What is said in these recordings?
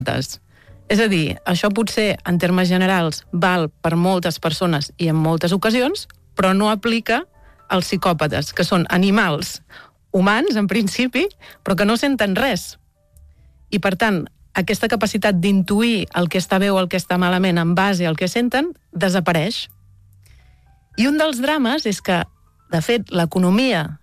És a dir, això potser, en termes generals, val per moltes persones i en moltes ocasions, però no aplica als psicòpates, que són animals humans, en principi, però que no senten res. I, per tant, aquesta capacitat d'intuir el que està bé o el que està malament en base al que senten desapareix. I un dels drames és que, de fet, l'economia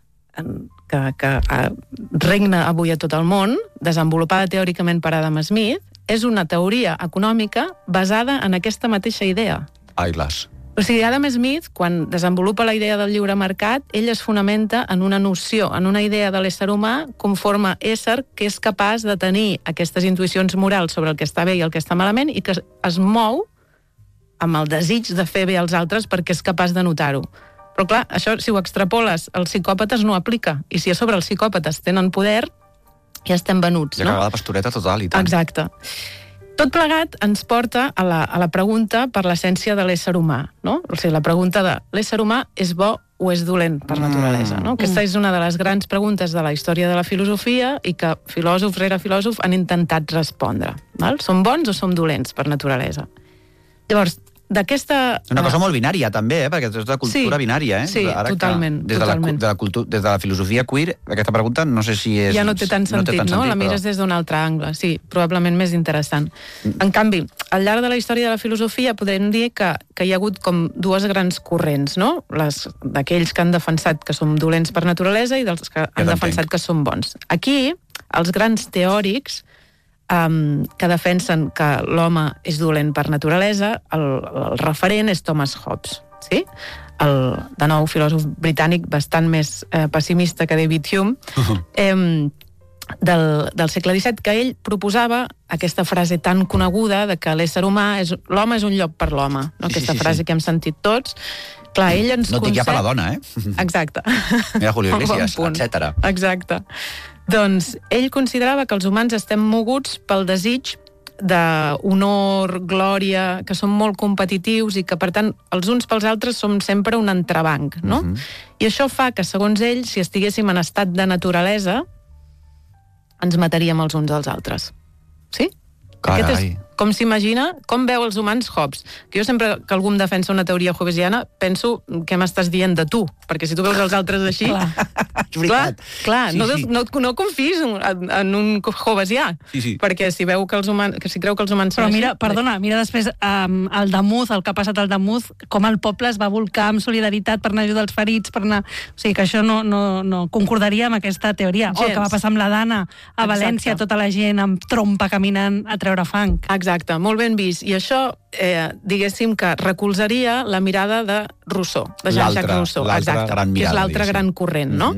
que regna avui a tot el món, desenvolupada teòricament per Adam Smith, és una teoria econòmica basada en aquesta mateixa idea. Ai, las. O sigui, Adam Smith, quan desenvolupa la idea del lliure mercat, ell es fonamenta en una noció, en una idea de l'ésser humà conforme ésser que és capaç de tenir aquestes intuïcions morals sobre el que està bé i el que està malament i que es mou amb el desig de fer bé als altres perquè és capaç de notar-ho. Però clar, això, si ho extrapoles, els psicòpates no aplica. I si a sobre els psicòpates tenen poder, ja estem venuts, no? Ja cagada pastoreta total i tant. Exacte. Tot plegat ens porta a la pregunta per l'essència de l'ésser humà, no? O sigui, la pregunta de l'ésser humà és bo o és dolent per naturalesa, no? Aquesta és una de les grans preguntes de la història de la filosofia i que filòsof rere filòsof han intentat respondre. Val? Som bons o som dolents per naturalesa? Llavors, d'aquesta... Una cosa molt binària, també, perquè és de cultura binària, Sí, ara totalment. Des de la filosofia queer, aquesta pregunta no sé si és... Ja no té tant sentit, no? La mires des d'un altre angle, sí, probablement més interessant. En canvi, al llarg de la història de la filosofia podem dir que hi ha hagut com dues grans corrents, no? D'aquells que han defensat que som dolents per naturalesa i dels que han defensat que som bons. Aquí, els grans teòrics que defensen que l'home és dolent per naturalesa, el referent és Thomas Hobbes, sí? De nou, filòsof britànic bastant més pessimista que David Hume, del segle XVII, que ell proposava aquesta frase tan coneguda de que l'ésser humà, l'home és un lloc per l'home, aquesta frase que hem sentit tots. Clar, ell ens no et dic ja per la dona, Exacte. Mira Julio Iglesias, etcètera. Exacte. Doncs ell considerava que els humans estem moguts pel desig d'honor, glòria, que som molt competitius i que, per tant, els uns pels altres som sempre un entrebanc, no? I això fa que, segons ell, si estiguéssim en estat de naturalesa, ens mataríem els uns als altres. Sí? Carai. Aquest és com s'imagina, com veu els humans Hobbes. Que jo sempre que algú em defensa una teoria hobbesiana penso què m'estàs dient de tu, perquè si tu veus els altres així... Clar, no confis en un hobbesià, perquè si veu que els humans, si creu que els humans són així... Però perdona, mira després el Damunt, el que ha passat al Damunt, com el poble es va volcar amb solidaritat per anar a ajudar els ferits, per anar... O sigui, que això no concordaria amb aquesta teoria. O el que va passar amb la Dana a València, tota la gent amb trompa caminant a treure fang. Exacte, molt ben vist. I això, diguéssim que recolzaria la mirada de Rousseau, de Jean-Jacques Rousseau. L'altra gran mirada, que és l'altre gran corrent, no?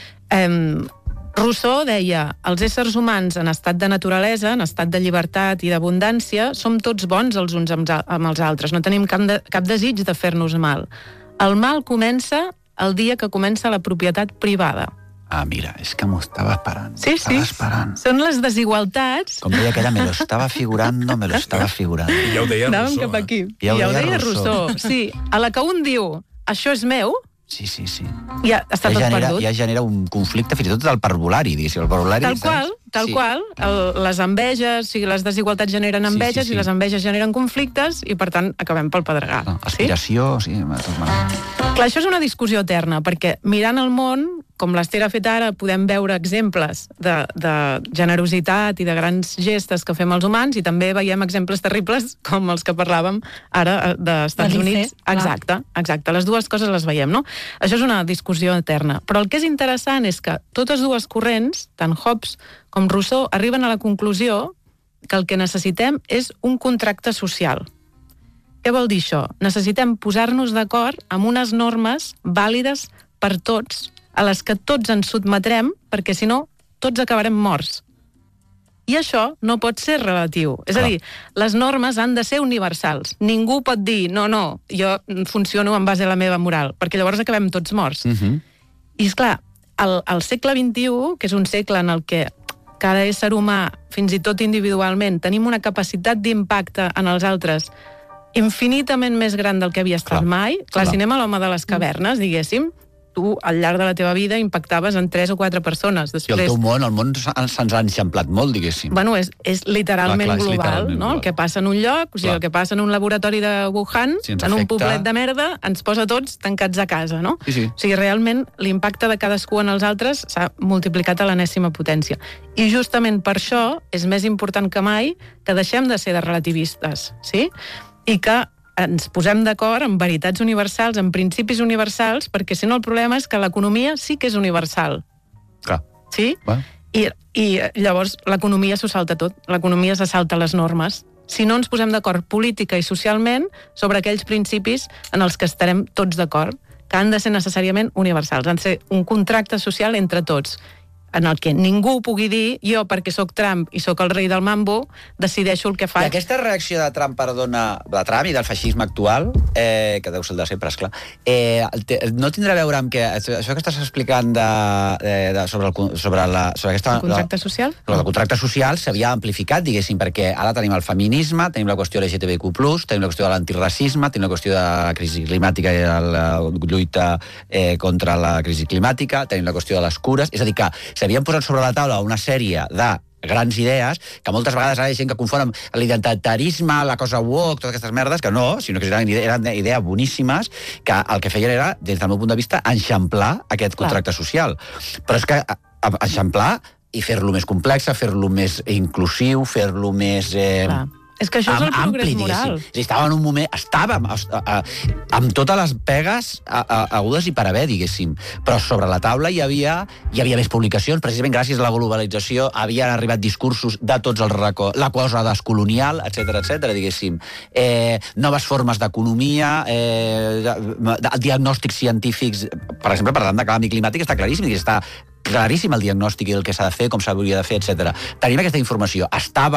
Rousseau deia, els éssers humans en estat de naturalesa, en estat de llibertat i d'abundància, som tots bons els uns amb els altres, no tenim cap desig de fer-nos mal. El mal comença el dia que comença la propietat privada. Ah, mira, és que m'ho estava esperant. Sí. Són les desigualtats... Com deia aquella, me lo estaba figurando. I ja ho deia Rousseau. Anàvem cap aquí. Ja ho deia Rousseau. Sí, a la que un diu, això és meu... Sí. Ja està tot perdut. Ja genera un conflicte, fins i tot del parvulari, diguéssim. Tal qual. Les enveges, les desigualtats generen enveges i les enveges generen conflictes i, per tant, acabem pel pedregar. Aspiració, sí. Clar, això és una discussió eterna, perquè mirant el món, com l'Ester ha fet ara, podem veure exemples de generositat i de grans gestes que fem els humans i també veiem exemples terribles com els que parlàvem ara d'Estats Units. Exacte. Les dues coses les veiem, no? Això és una discussió eterna. Però el que és interessant és que totes dues corrents, tant Hobbes com Rousseau, arriben a la conclusió que el que necessitem és un contracte social. Què vol dir això? Necessitem posar-nos d'acord amb unes normes vàlides per tots, a les que tots ens sotmetrem, perquè si no, tots acabarem morts. I això no pot ser relatiu. És a dir, les normes han de ser universals. Ningú pot dir, no, jo funciono en base a la meva moral, perquè llavors acabem tots morts. I esclar, al segle XXI, que és un segle en el que cada ésser humà, fins i tot individualment, tenim una capacitat d'impacte en els altres infinitament més gran del que havia estat mai. Clar, si anem a l'home de les cavernes, diguéssim, tu, al llarg de la teva vida, impactaves en 3 o 4 persones. Després... I el món se'ns ha enxamplat molt, diguéssim. Bueno, és literalment global, literalment no? El que passa en un lloc, o sigui, el que passa en un laboratori de Wuhan, en un poblet de merda, ens posa tots tancats a casa, no? Sí. O sigui, realment, l'impacte de cadascú en els altres s'ha multiplicat a l'enèsima potència. I justament per això és més important que mai que deixem de ser de relativistes, sí? I que ens posem d'acord en veritats universals, en principis universals, perquè si no el problema és que l'economia sí que és universal. Clar. Sí? Bueno. I llavors l'economia s'ho salta tot, l'economia se salta les normes. Si no ens posem d'acord política i socialment sobre aquells principis en els que estarem tots d'acord, que han de ser necessàriament universals, han de ser un contracte social entre tots, en el que ningú pugui dir, jo, perquè sóc Trump i sóc el rei del mambo, decideixo el que faig. I aquesta reacció de Trump, de Trump i del feixisme actual, que deu ser el de sempre, esclar, no tindrà a veure amb que això que estàs explicant sobre aquesta... El contracte social? El contracte social s'havia amplificat, diguéssim, perquè ara tenim el feminisme, tenim la qüestió LGTBQ+, tenim la qüestió de l'antiracisme, tenim la qüestió de la crisi climàtica i la lluita contra la crisi climàtica, tenim la qüestió de les cures, és a dir, que s'havien posat sobre la taula una sèrie de grans idees, que moltes vegades ara hi ha gent que confon amb l'identitarisme, la cosa woke, totes aquestes merdes, que no, sinó que eren idees boníssimes, que el que feien era, des del meu punt de vista, enxamplar aquest contracte social. Però és que enxamplar i fer-lo més complex, fer-lo més inclusiu, fer-lo més... És que això és el progrés moral. Estàvem en un moment... Estàvem amb totes les pegues agudes i per haver, diguéssim. Però sobre la taula hi havia més publicacions. Precisament gràcies a la globalització havien arribat discursos de tots els racons. La cosa descolonial, etc., diguéssim. Noves formes d'economia, diagnòstics científics... Per exemple, parlant de canvi climàtic, està claríssim, està claríssim el diagnòstic i el que s'ha de fer, com s'hauria de fer, etc. Tenim aquesta informació.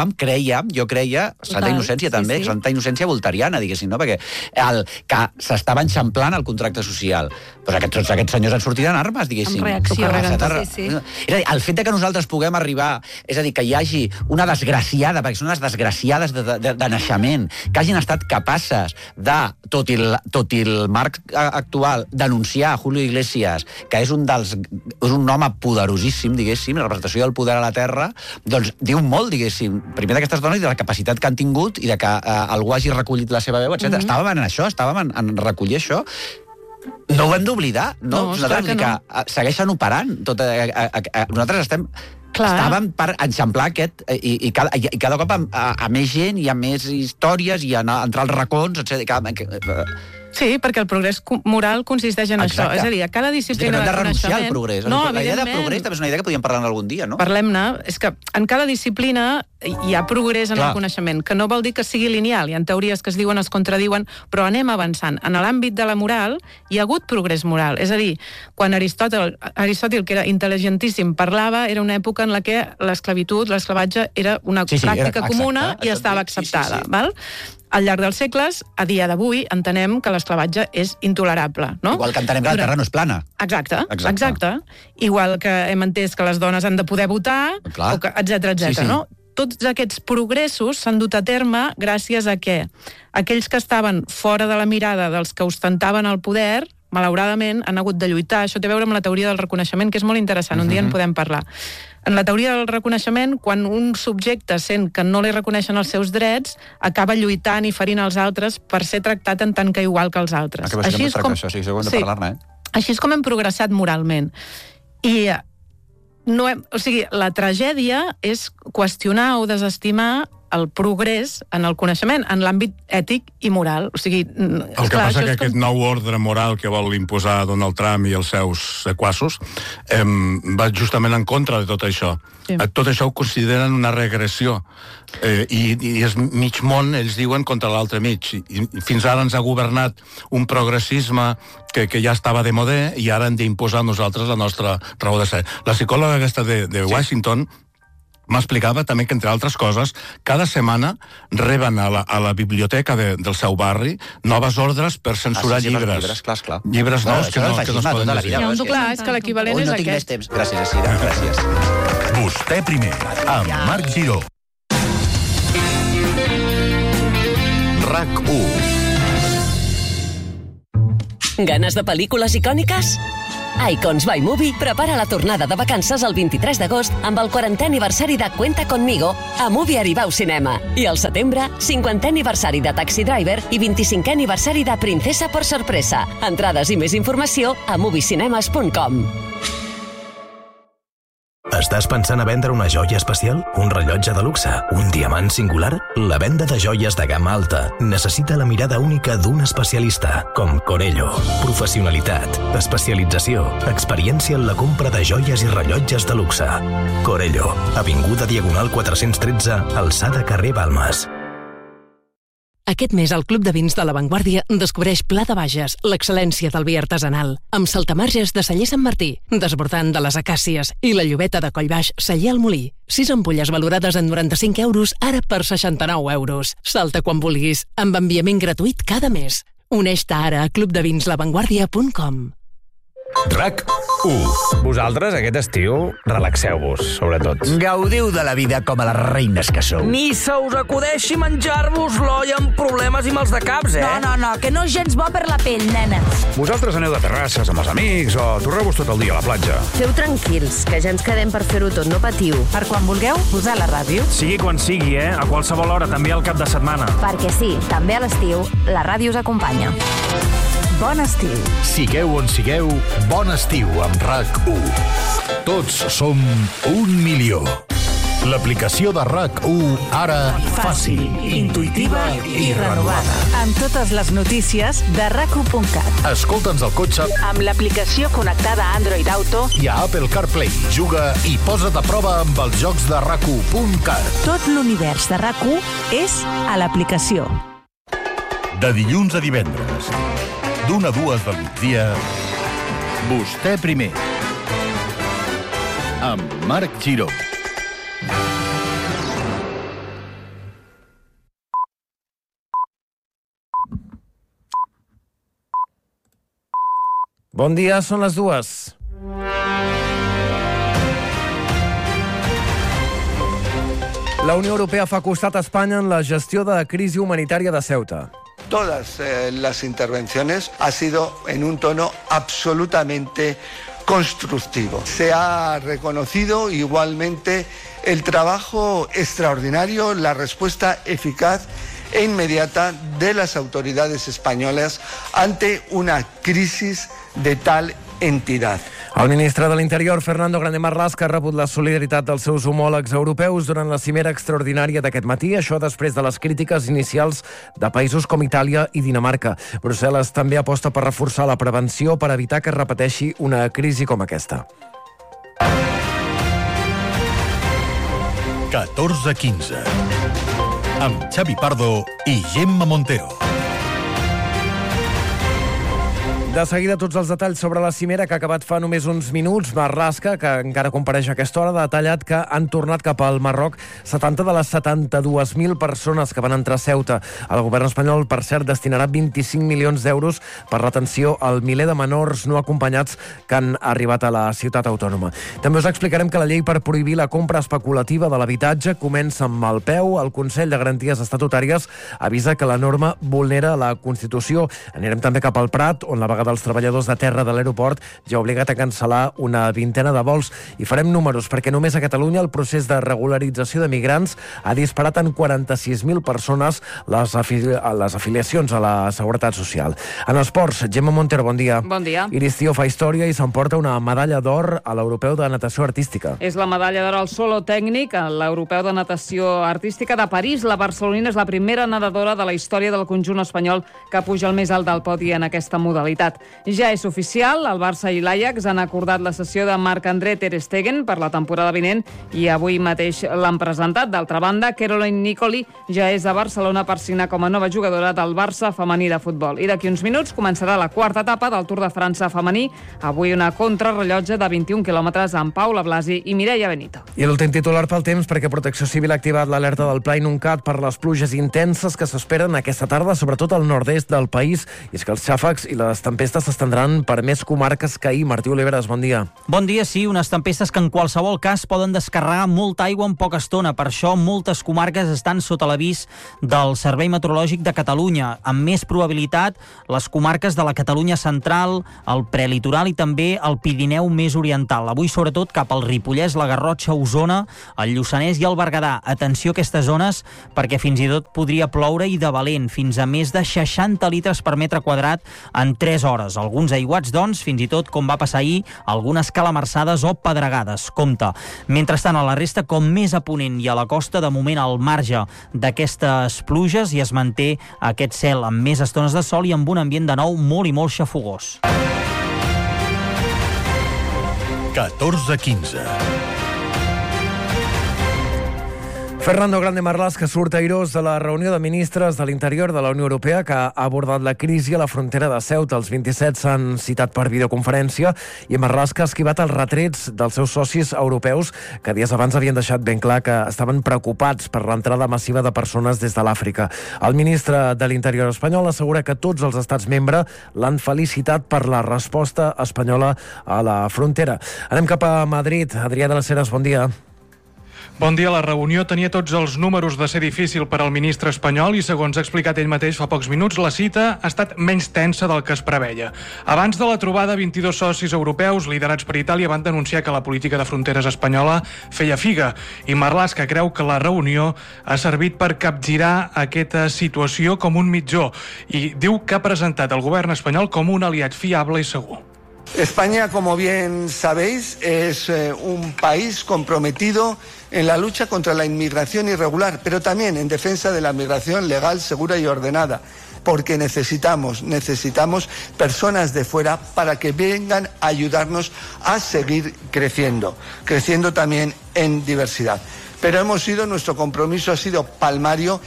Jo creia, santa innocència també, santa innocència voltariana, diguéssim, no? Perquè que s'estava enxamplant el contracte social. Però tots aquests senyors han sortit en armes, diguéssim. En reacció. Sí. És a dir, el fet que nosaltres puguem arribar, és a dir, que hi hagi una desgraciada, perquè són unes desgraciades de naixement, que hagin estat capaces de, tot i el marc actual, denunciar Julio Iglesias, que és un home poderosíssim, diguéssim, la representació del poder a la Terra, doncs diu molt, diguéssim, primer d'aquestes dones i de la capacitat que han tingut i de que algú hagi recollit la seva veu, etc. Estàvem en això, estàvem en recollir això. No ho hem d'oblidar, no? Nosaltres que segueixen operant. Nosaltres estàvem per enxamplar aquest, i cada cop a més gent i a més històries i a entrar als racons, etc. Sí, perquè el progrés moral consisteix en això. És a dir, a cada disciplina de coneixement... No hem de renunciar al progrés. No, la idea de progrés també és una idea que podíem parlar algun dia, no? Parlem-ne. És que en cada disciplina hi ha progrés en el coneixement, que no vol dir que sigui lineal. Hi ha teories que es diuen, es contradiuen, però anem avançant. En l'àmbit de la moral hi ha hagut progrés moral. És a dir, quan Aristòtil, que era intel·ligentíssim, parlava, era una època en la que l'esclavitud, l'esclavatge, era una pràctica comuna i estava acceptada. Val? Al llarg dels segles, a dia d'avui, entenem que l'esclavatge és intolerable, no? Igual que entenem que la Terra no és plana. Exacte. Igual que hem entès que les dones han de poder votar, etc., no? Tots aquests progressos s'han dut a terme gràcies a què? Aquells que estaven fora de la mirada dels que ostentaven el poder, malauradament, han hagut de lluitar. Això té a veure amb la teoria del reconeixement, que és molt interessant, un dia en podem parlar. En la teoria del reconeixement, quan un subjecte sent que no li reconeixen els seus drets, acaba lluitant i ferint els altres per ser tractat en tant que igual que els altres. Així és com hem progressat moralment. I la tragèdia és qüestionar o desestimar el progrés en el coneixement, en l'àmbit ètic i moral. O sigui, el que passa que aquest nou ordre moral que vol imposar Donald Trump i els seus sequassos va justament en contra de tot això. Sí. Tot això ho consideren una regressió i és mig món, ells diuen, contra l'altre mig. I fins ara ens ha governat un progressisme que ja estava de modè i ara hem d'imposar nosaltres la nostra raó de ser. La psicòloga aquesta de Washington m'explicava també que, entre altres coses, cada setmana reben a la biblioteca del seu barri noves ordres per censurar llibres. Clar. Llibres nous que no es poden llegir. Clar, és que l'equivalent és aquest. No tinc més temps. Gràcies, Cira. Gràcies. Vostè primer, amb Marc Giró. RAC1. Ganes de pel·lícules icòniques? Icons by Movie prepara la tornada de vacances el 23 d'agost amb el 40è aniversari de Cuenta Conmigo a Movie Aribau Cinema. I al setembre, 50è aniversari de Taxi Driver i 25è aniversari de Princesa por Sorpresa. Entrades i més informació a moviecinemas.com. Estàs pensant a vendre una joia especial? Un rellotge de luxe? Un diamant singular? La venda de joies de gamma alta necessita la mirada única d'un especialista, com Corello. Professionalitat, especialització, experiència en la compra de joies i rellotges de luxe. Corello, avinguda Diagonal 413, alçada carrer Balmes. Aquest mes el Club de Vins de La Vanguardia descobreix Pla de Bages, l'excel·lència del vi artesanal, amb saltamarges de Celler Sant Martí, desbordant de les acàcies i la llobeta de Collbaix, Celler al Molí. 6 ampolles valorades en 95 euros, ara per 69 euros. Salta quan vulguis, amb enviament gratuït cada mes. Uneix-te ara a clubdevins.lavanguardia.com. RAC1. Vosaltres, aquest estiu, relaxeu-vos, sobretot. Gaudiu de la vida com a les reines que sou. Ni se us acudeixi menjar-vos l'olla amb problemes i mals de caps, eh? No, que no és gens bo per la pell, nena. Vosaltres aneu de terrasses amb els amics o torreu-vos tot el dia a la platja. Feu tranquils, que ja ens quedem per fer-ho tot, no patiu. Per quan vulgueu, posar la ràdio. Sigui quan sigui, A qualsevol hora, també al cap de setmana. Perquè sí, també a l'estiu, la ràdio us acompanya. Bon estiu. Sigueu on sigueu, bon estiu amb RAC1. Tots som 1 milió. L'aplicació de RAC1, ara fàcil, intuïtiva i renovada. Amb totes les notícies de RAC1.cat. Escolta'ns al cotxe amb l'aplicació connectada a Android Auto i a Apple CarPlay. Juga i posa't a prova amb els jocs de RAC1.cat. Tot l'univers de RAC1 és a l'aplicació. De dilluns a divendres, d'1 a 2 del migdia, Vostè primer, amb Marc Giró. Bon dia, són les 2. La Unió Europea fa costat a Espanya en la gestió de la crisi humanitària de Ceuta. Todas las intervenciones ha sido en un tono absolutamente constructivo. Se ha reconocido igualmente el trabajo extraordinario, la respuesta eficaz e inmediata de las autoridades españolas ante una crisis de tal entidad. El ministre de l'Interior, Fernando Grande Marlaska, ha rebut la solidaritat dels seus homòlegs europeus durant la cimera extraordinària d'aquest matí, això després de les crítiques inicials de països com Itàlia i Dinamarca. Brussel·les també aposta per reforçar la prevenció per evitar que es repeteixi una crisi com aquesta. 14:15 amb Xavi Pardo i Gemma Montero. De seguida, tots els detalls sobre la cimera que ha acabat fa només uns minuts. Marlaska, que encara compareix a aquesta hora, ha detallat que han tornat cap al Marroc 70 de les 72.000 persones que van entrar a Ceuta. El govern espanyol, per cert, destinarà 25 milions d'euros per l'atenció al miler de menors no acompanyats que han arribat a la ciutat autònoma. També us explicarem que la llei per prohibir la compra especulativa de l'habitatge comença amb el peu. El Consell de Garanties Estatutàries avisa que la norma vulnera la Constitució. Anirem també cap al Prat, on la vaga dels treballadors de terra de l'aeroport ja ha obligat a cancel·lar una vintena de vols. I farem números, perquè només a Catalunya el procés de regularització de migrants ha disparat en 46.000 persones les afiliacions a la Seguretat Social. En esports, Gemma Montero, bon dia. Bon dia. Iris Tío fa història i s'emporta una medalla d'or a l'Europeu de Natació Artística. És la medalla d'or al solo tècnic a l'Europeu de Natació Artística de París. La barcelonina és la primera nedadora de la història del conjunt espanyol que puja al més alt del podi en aquesta modalitat. Ja és oficial, el Barça i l'Ajax han acordat la cessió de Marc-André ter Stegen per la temporada vinent i avui mateix l'han presentat. D'altra banda, Caroline Nicoli ja és a Barcelona per signar com a nova jugadora del Barça femení de futbol. I d'aquí uns minuts començarà la quarta etapa del Tour de França femení. Avui una contrarrellotge de 21 quilòmetres amb Paula Blasi i Mireia Benito. I l'últim titular pel temps, perquè Protecció Civil ha activat l'alerta del Pla Inuncat per les pluges intenses que s'esperen aquesta tarda, sobretot al nord-est del país. I és que els xàfecs i les tempestes tempestes s'estendran per més comarques que ahir. Martí Oliveres, bon dia. Bon dia, sí, unes tempestes que en qualsevol cas poden descarregar molta aigua en poca estona. Per això moltes comarques estan sota l'avís del Servei Meteorològic de Catalunya. Amb més probabilitat, les comarques de la Catalunya central, el prelitoral i també el Pirineu més oriental. Avui, sobretot, cap al Ripollès, la Garrotxa, Osona, el Lluçanès i el Berguedà. Atenció a aquestes zones perquè fins i tot podria ploure i de valent, fins a més de 60 litres per metre quadrat en 3 hores. Alguns aiguats, doncs, fins i tot, com va passar ahir, algunes calamarsades o pedregades. Compte. Mentrestant, a la resta, com més a ponent i a la costa, de moment al marge d'aquestes pluges i es manté aquest cel amb més estones de sol i amb un ambient de nou molt i molt xafogós. 14:15. Fernando Grande Marlaska surt airós de la reunió de ministres de l'Interior de la Unió Europea que ha abordat la crisi a la frontera de Ceuta. Els 27 s'han citat per videoconferència i Marlaska ha esquivat els retrets dels seus socis europeus que dies abans havien deixat ben clar que estaven preocupats per l'entrada massiva de persones des de l'Àfrica. El ministre de l'Interior espanyol assegura que tots els estats membres l'han felicitat per la resposta espanyola a la frontera. Anem cap a Madrid. Adrià de les Heras, bon dia. Bon dia. La reunió tenia tots els números de ser difícil per al ministre espanyol i, segons ha explicat ell mateix fa pocs minuts, la cita ha estat menys tensa del que es preveia. Abans de la trobada, 22 socis europeus liderats per Itàlia van denunciar que la política de fronteres espanyola feia figa i Marlaska creu que la reunió ha servit per capgirar aquesta situació com un mitjó i diu que ha presentat el govern espanyol com un aliat fiable i segur. España, como bien sabéis, es un país comprometido en la lucha contra la inmigración irregular, pero también en defensa de la migración legal, segura y ordenada, porque necesitamos personas de fuera para que vengan a ayudarnos a seguir creciendo también en diversidad. Pero nuestro compromiso ha sido palmario.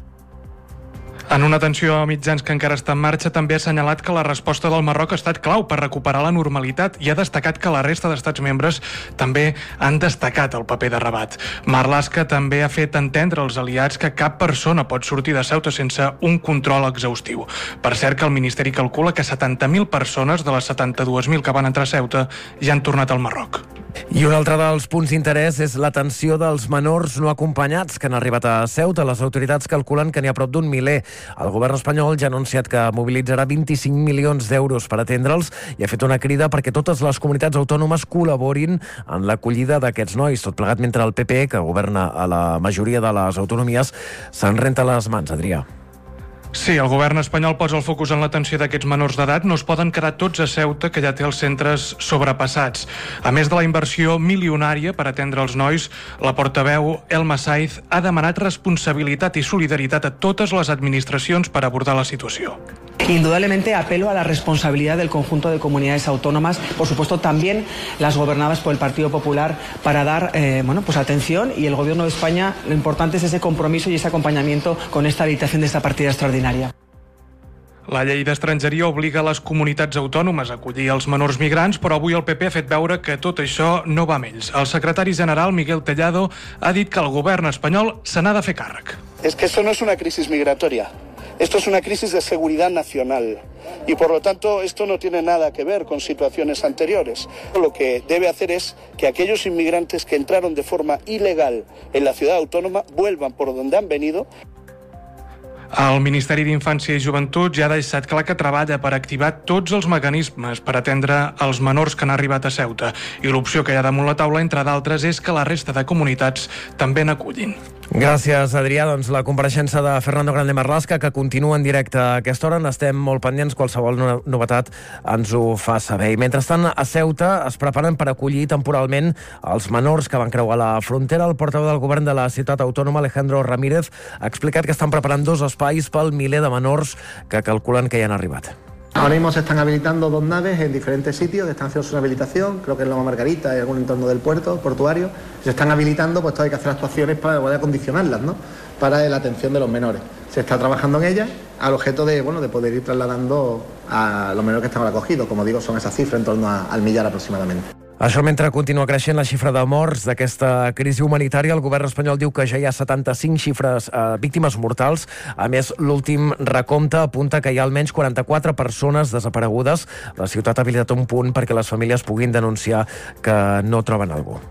En una atenció a mitjans que encara està en marxa, també ha assenyalat que la resposta del Marroc ha estat clau per recuperar la normalitat i ha destacat que la resta d'estats membres també han destacat el paper de Rabat. Marlaska també ha fet entendre als aliats que cap persona pot sortir de Ceuta sense un control exhaustiu. Per cert, que el Ministeri calcula que 70.000 persones de les 72.000 que van entrar a Ceuta ja han tornat al Marroc. I un altre dels punts d'interès és l'atenció dels menors no acompanyats que han arribat a Ceuta. Les autoritats calculen que n'hi ha prop d'un miler. El govern espanyol ja ha anunciat que mobilitzarà 25 milions d'euros per atendre'ls i ha fet una crida perquè totes les comunitats autònomes col·laborin en l'acollida d'aquests nois. Tot plegat mentre el PP, que governa a la majoria de les autonomies, se'n renta les mans. Adrià. Sí, el govern espanyol posa el focus en l'atenció d'aquests menors d'edat. No es poden quedar tots a Ceuta, que ja té els centres sobrepassats. A més de la inversió milionària per atendre els nois, la portaveu Elma Saiz ha demanat responsabilitat i solidaritat a totes les administracions per abordar la situació. Indudablemente apelo a la responsabilidad del conjunto de comunidades autónomas, por supuesto también las gobernadas por el Partido Popular, para dar atención, y el Gobierno de España, lo importante es ese compromiso y ese acompañamiento con esta habilitación de esta partida extraordinaria. La llei d'estrangeria obliga les comunitats autònomes a acollir els menors migrants, però avui el PP ha fet veure que tot això no va amb ells. El secretari general, Miguel Tellado, ha dit que el govern espanyol se n'ha de fer càrrec. Es que esto no es una crisis migratoria. Esto es una crisis de seguridad nacional y, por lo tanto, esto no tiene nada que ver con situaciones anteriores. Lo que debe hacer es que aquellos inmigrantes que entraron de forma ilegal en la ciudad autónoma vuelvan por donde han venido. El Ministeri d'Infància i Joventut ja ha deixat clar que treballa per activar tots els mecanismes per atendre els menors que han arribat a Ceuta. I l'opció que hi ha damunt la taula, entre d'altres, és que la resta de comunitats també n'acullin. Gràcies, Adrià. Doncs la compareixença de Fernando Grande Marlaska, que continua en directe a aquesta hora. N'estem molt pendents, qualsevol novetat ens ho fa saber. I mentrestant, a Ceuta es preparen per acollir temporalment els menors que van creuar la frontera. El portaveu del govern de la ciutat autònoma, Alejandro Ramírez, ha explicat que estan preparant 2 espais pel miler de menors que calculen que hi han arribat. Ahora mismo se están habilitando 2 naves en diferentes sitios que están haciendo su rehabilitación, creo que en Loma Margarita y algún entorno del puerto portuario. Se están habilitando, pues hay que hacer actuaciones para poder acondicionarlas, ¿no? Para la atención de los menores. Se está trabajando en ellas al objeto de poder ir trasladando a los menores que están acogidos. Como digo, son esas cifras en torno al millar aproximadamente. Això mentre continua creixent la xifra de morts d'aquesta crisi humanitària, el govern espanyol diu que ja hi ha 75 víctimes mortals. A més, l'últim recompte apunta que hi ha almenys 44 persones desaparegudes. La ciutat ha habilitat un punt perquè les famílies puguin denunciar que no troben algú.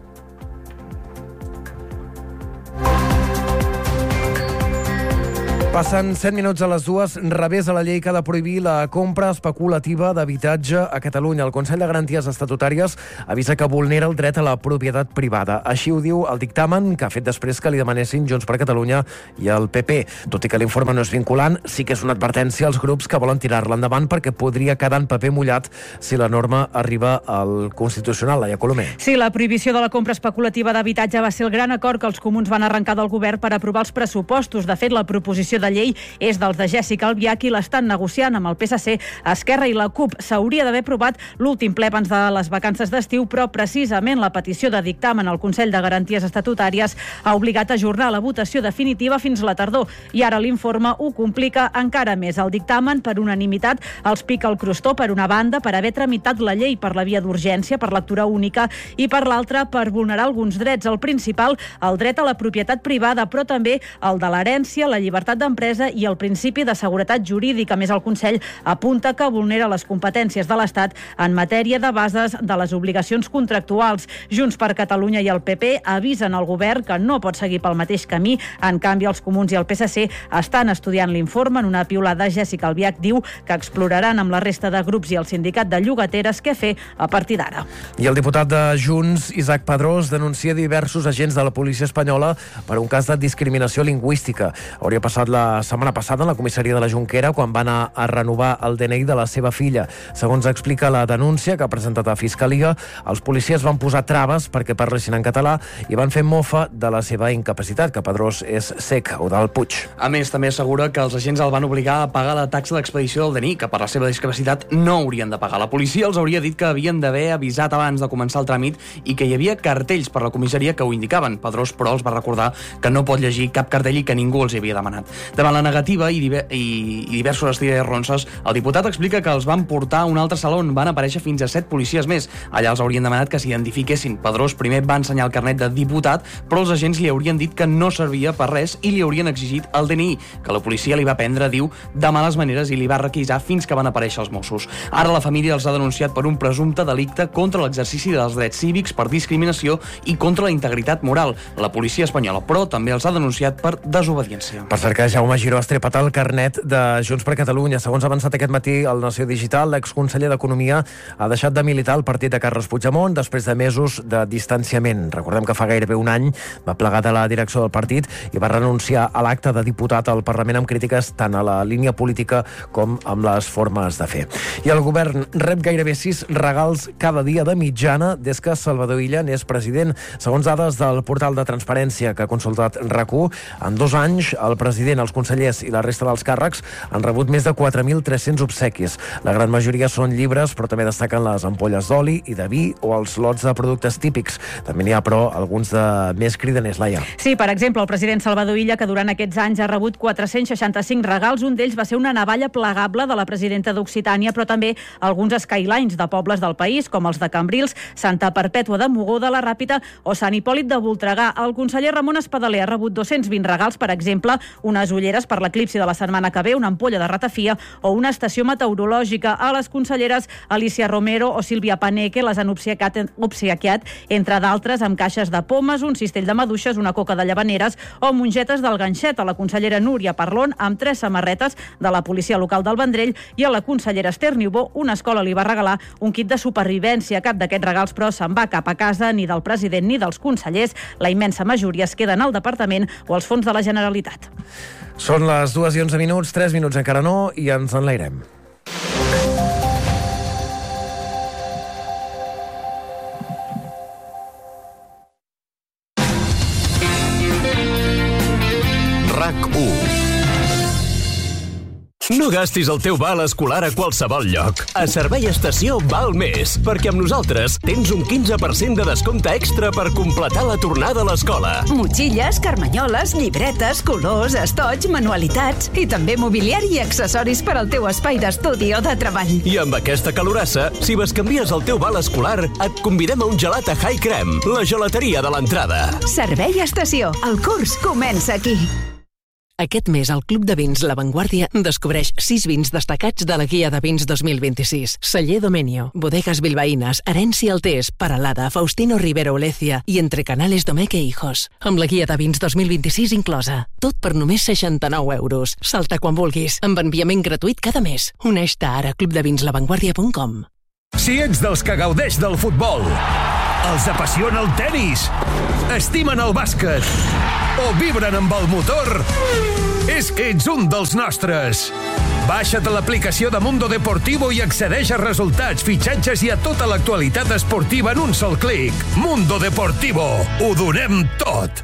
Passen 7 minuts a les 2. Revés a la llei que ha de prohibir la compra especulativa d'habitatge a Catalunya. El Consell de Garanties Estatutàries avisa que vulnera el dret a la propietat privada. Així ho diu el dictamen que ha fet després que li demanessin Junts per Catalunya i el PP. Tot i que l'informe no és vinculant, sí que és una advertència als grups que volen tirar-la endavant perquè podria quedar en paper mullat si la norma arriba al Constitucional. Laia Colomer. Sí, la prohibició de la compra especulativa d'habitatge va ser el gran acord que els comuns van arrencar del govern per aprovar els pressupostos. De fet, la proposició de llei és dels de Jèssica Albiach i l'estan negociant amb el PSC, Esquerra i la CUP. S'hauria d'haver aprovat l'últim ple abans de les vacances d'estiu, però precisament la petició de dictamen al Consell de Garanties Estatutàries ha obligat a ajornar la votació definitiva fins la tardor. I ara l'informe ho complica encara més. El dictamen, per unanimitat, els pica el crostó, per una banda, per haver tramitat la llei per la via d'urgència, per lectura única, i per l'altra, per vulnerar alguns drets. El principal, el dret a la propietat privada, però també el de l'herència, la llibertat d'empresa i el principi de seguretat jurídica. Més, el Consell apunta que vulnera les competències de l'Estat en matèria de bases de les obligacions contractuals. Junts per Catalunya i el PP avisen al govern que no pot seguir pel mateix camí. En canvi, els comuns i el PSC estan estudiant l'informe. En una piulada, Jèssica Albiach diu que exploraran amb la resta de grups i el sindicat de llogateres què fer a partir d'ara. I el diputat de Junts, Isaac Padrós, denuncia diversos agents de la policia espanyola per un cas de discriminació lingüística. Hauria passat la setmana passada en la comissaria de la Jonquera quan va anar a renovar el DNI de la seva filla. Segons explica la denúncia que ha presentat a Fiscalia, els policies van posar traves perquè parlessin en català i van fer mofa de la seva incapacitat, que Padrós és cec, o del Puig. A més, també assegura que els agents el van obligar a pagar la taxa d'expedició del DNI, que per la seva discapacitat no haurien de pagar. La policia els hauria dit que havien d'haver avisat abans de començar el tràmit i que hi havia cartells per la comissaria que ho indicaven. Padrós, però, els va recordar que no pot llegir cap cartell i que ningú els hi havia demanat. Davant la negativa i diversos estires ronces, el diputat explica que els van portar a un altre saló on van aparèixer fins a 7 policies més. Allà els haurien demanat que s'identifiquessin. Padrós primer va ensenyar el carnet de diputat, però els agents li haurien dit que no servia per res i li haurien exigit el DNI, que la policia li va prendre, diu, de males maneres i li va requisar fins que van aparèixer els Mossos. Ara la família els ha denunciat per un presumpte delicte contra l'exercici dels drets cívics per discriminació i contra la integritat moral. La policia espanyola, però, també els ha denunciat per desobediència. Per cert, que Jaume Giró ha estrepat el carnet de Junts per Catalunya. Segons ha avançat aquest matí el Nació Digital, l'exconseller d'Economia ha deixat de militar el partit de Carles Puigdemont després de mesos de distanciament. Recordem que fa gairebé un any va plegar de la direcció del partit i va renunciar a l'acte de diputat al Parlament amb crítiques tant a la línia política com amb les formes de fer. I el govern rep gairebé 6 regals cada dia de mitjana des que Salvador Illa n'és president. Segons dades del portal de transparència que ha consultat RAC1, en 2 anys el president, els consellers i la resta dels càrrecs han rebut més de 4.300 obsequis. La gran majoria són llibres, però també destaquen les ampolles d'oli i de vi o els lots de productes típics. També n'hi ha, però, alguns de més cridaners, Laia. Sí, per exemple, el president Salvador Illa, que durant aquests anys ha rebut 465 regals. Un d'ells va ser una navalla plegable de la presidenta d'Occitània, però també alguns skylines de pobles del país, com els de Cambrils, Santa Perpètua de Mogó de la Ràpita o Sant Hipòlit de Voltregà. El conseller Ramon Espadaler ha rebut 220 regals, per exemple, unes ulleres per l'eclipsi de la setmana que ve, una ampolla de ratafia o una estació meteorològica. A les conselleres Alicia Romero o Sílvia Paneque les han obsequiat, entre d'altres, amb caixes de pomes, un cistell de maduixes, una coca de llavaneres o mongetes del ganxet. A la consellera Núria Parlon, amb 3 samarretes de la policia local del Vendrell, i a la consellera Esther Niubó, una escola li va regalar un kit de supervivència. Cap d'aquests regals, però, se'n va cap a casa, ni del president ni dels consellers. La immensa majoria es queden al departament o als fons de la Generalitat. Són les 2:11, 3 minuts encara no, i ens enlairem. RAC1. No gastis el teu val escolar a qualsevol lloc. A Servei Estació val més, perquè amb nosaltres tens un 15% de descompte extra per completar la tornada a l'escola. Motxilles, carmanyoles, llibretes, colors, estoig, manualitats i també mobiliari i accessoris per al teu espai d'estudi o de treball. I amb aquesta calorassa, si bescanvies el teu val escolar, et convidem a un gelat a High Creme, la gelateria de l'entrada. Servei Estació. El curs comença aquí. Aquest mes, el Club de Vins La Vanguardia descobreix 6 vins destacats de la Guia de Vins 2026. Celler Domenio, Bodegas Bilbaínas, Herència Altés, Paralada, Faustino Rivero Olecia i Entre Canales Domeque Hijos. Amb la Guia de Vins 2026 inclosa. Tot per només 69 euros. Salta quan vulguis, amb enviament gratuït cada mes. Uneix-te ara a clubdevinslavanguardia.com. Si ets dels que gaudeix del futbol, els apassiona el tenis, estimen el bàsquet o vibren amb el motor, és que ets un dels nostres. Baixa't l'aplicació de Mundo Deportivo i accedeix a resultats, fitxatges i a tota l'actualitat esportiva en un sol clic. Mundo Deportivo. Ho donem tot.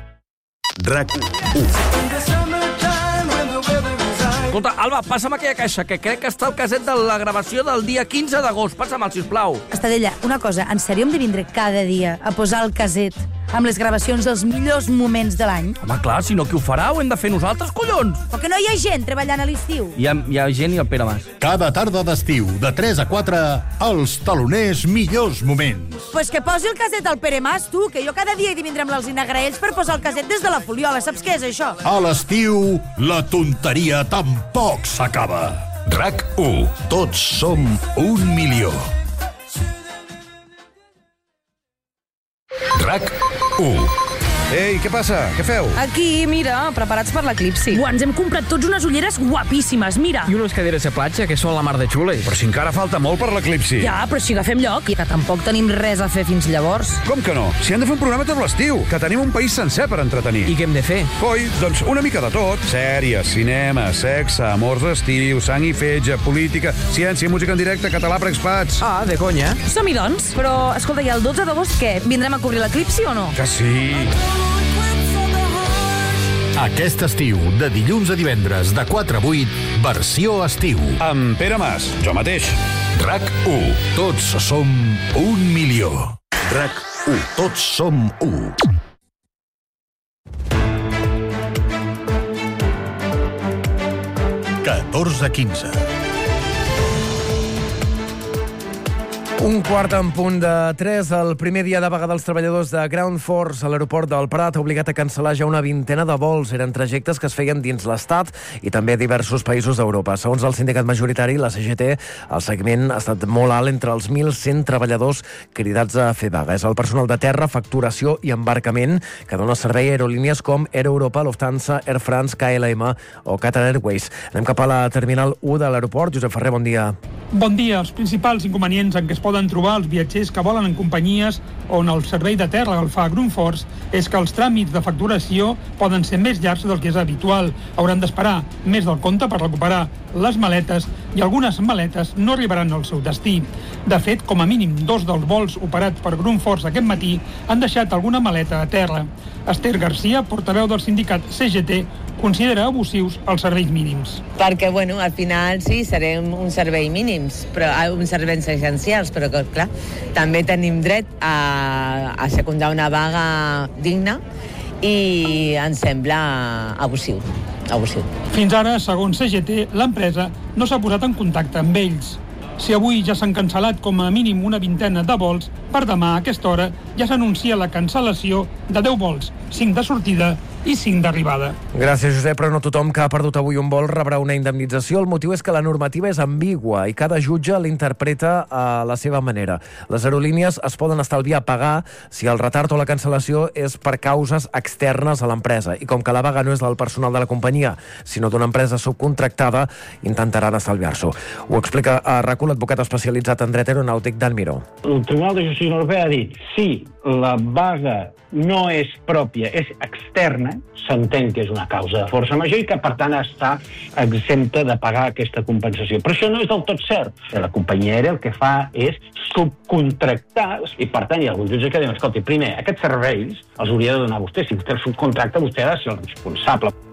RAC1. Escolta, Alba, passa'm aquella caixa, que crec que està el caset de la gravació del dia 15 d'agost. Passa'm-el, sisplau. Estadella, una cosa, en sèrio hem de vindre cada dia a posar el caset amb les gravacions dels millors moments de l'any? Home, clar, si no, qui ho farà? Ho hem de fer nosaltres, collons! O que no hi ha gent treballant a l'estiu? Hi ha gent i el Pere Mas. Cada tarda d'estiu, de 3 a 4, els taloners millors moments. Pues que posi el caset al Pere Mas, tu, que jo cada dia he de vindre amb l'Alzina Graells per posar el caset des de la Foliola. Saps què és això? A l'estiu, la tonteria tampoc s'acaba. RAC1. Tots som 1 milió. RAC1. Ei, què passa? Què feu? Aquí, mira, preparats per l'eclipsi. Ens hem comprat tots unes ulleres guapíssimes, mira. I unes caderes de platja que són la mar de xules. Però si encara falta molt per l'eclipsi. Ja, però si agafem lloc. I que tampoc tenim res a fer fins llavors. Com que no? Si han de fer un programa tot l'estiu, que tenim un país sencer per entretenir. I què hem de fer? Coi, doncs una mica de tot. Sèries, cinema, sexe, amors d'estiu, sang i fetge, política, ciència, música en directe, català per expats. Ah, de conya. Som-hi, doncs. Però, escolta, i el 12 d'agost què? Vindrem a cobrir l'eclipsi o no? Que sí. Aquest estiu, de dilluns a divendres, de 4 a 8, versió estiu. Amb Pere Mas, jo mateix. RAC1. Tots som 1 milió. RAC1. Tots som 1. (14:15). Un quart en punt de 3. El primer dia de vaga dels treballadors de Ground Force a l'aeroport del Prat ha obligat a cancel·lar ja una vintena de vols. Eren trajectes que es feien dins l'Estat i també a diversos països d'Europa. Segons el sindicat majoritari, la CGT, el segment ha estat molt alt entre els 1.100 treballadors cridats a fer vaga. És el personal de terra, facturació i embarcament que dona servei a aerolínies com Air Europa, Lufthansa, Air France, KLM o Qatar Airways. Anem cap a la terminal 1 de l'aeroport. Josep Ferrer, bon dia. Bon dia. Els principals inconvenients en què es poden trobar els viatgers que volen en companyies on el servei de terra el fa Ground Force és que els tràmits de facturació poden ser més llargs del que és habitual. Hauran d'esperar més del compte per recuperar les maletes i algunes maletes no arribaran al seu destí. De fet, com a mínim 2 dels vols operats per Ground Force aquest matí han deixat alguna maleta a terra. Esther Garcia, portaveu del sindicat CGT, considera abusius els serveis mínims. Perquè, bueno, al final sí, serem un servei mínims, però uns serveis essencials, però que, clar, també tenim dret a secundar una vaga digna i ens sembla abusiu. Fins ara, segons CGT, l'empresa no s'ha posat en contacte amb ells. Si avui ja s'han cancel·lat com a mínim una vintena de vols, per demà a aquesta hora ja s'anuncia la cancel·lació de 10 vols, 5 de sortida i 5 d'arribada. Gràcies, Josep, però no tothom que ha perdut avui un vol rebrà una indemnització. El motiu és que la normativa és ambigua i cada jutge l'interpreta a la seva manera. Les aerolínies es poden estalviar pagar si el retard o la cancel·lació és per causes externes a l'empresa. I com que la vaga no és del personal de la companyia, sinó d'una empresa subcontractada, intentaran estalviar-s'ho. Ho explica a RAC1 l'advocat especialitzat en dret aeronàutic Dan Miró. El Tribunal de Justícia Europea ha dit si la vaga no és pròpia, és externa, s'entén que és una causa de força major i que, per tant, està exempta de pagar aquesta compensació. Però això no és del tot cert. La companyia aèria el que fa és subcontractar i, per tant, hi ha alguns jutges que diuen, escolti, primer, aquests serveis els hauria de donar vostè. Si vostè el subcontracta, vostè ha de ser el responsable.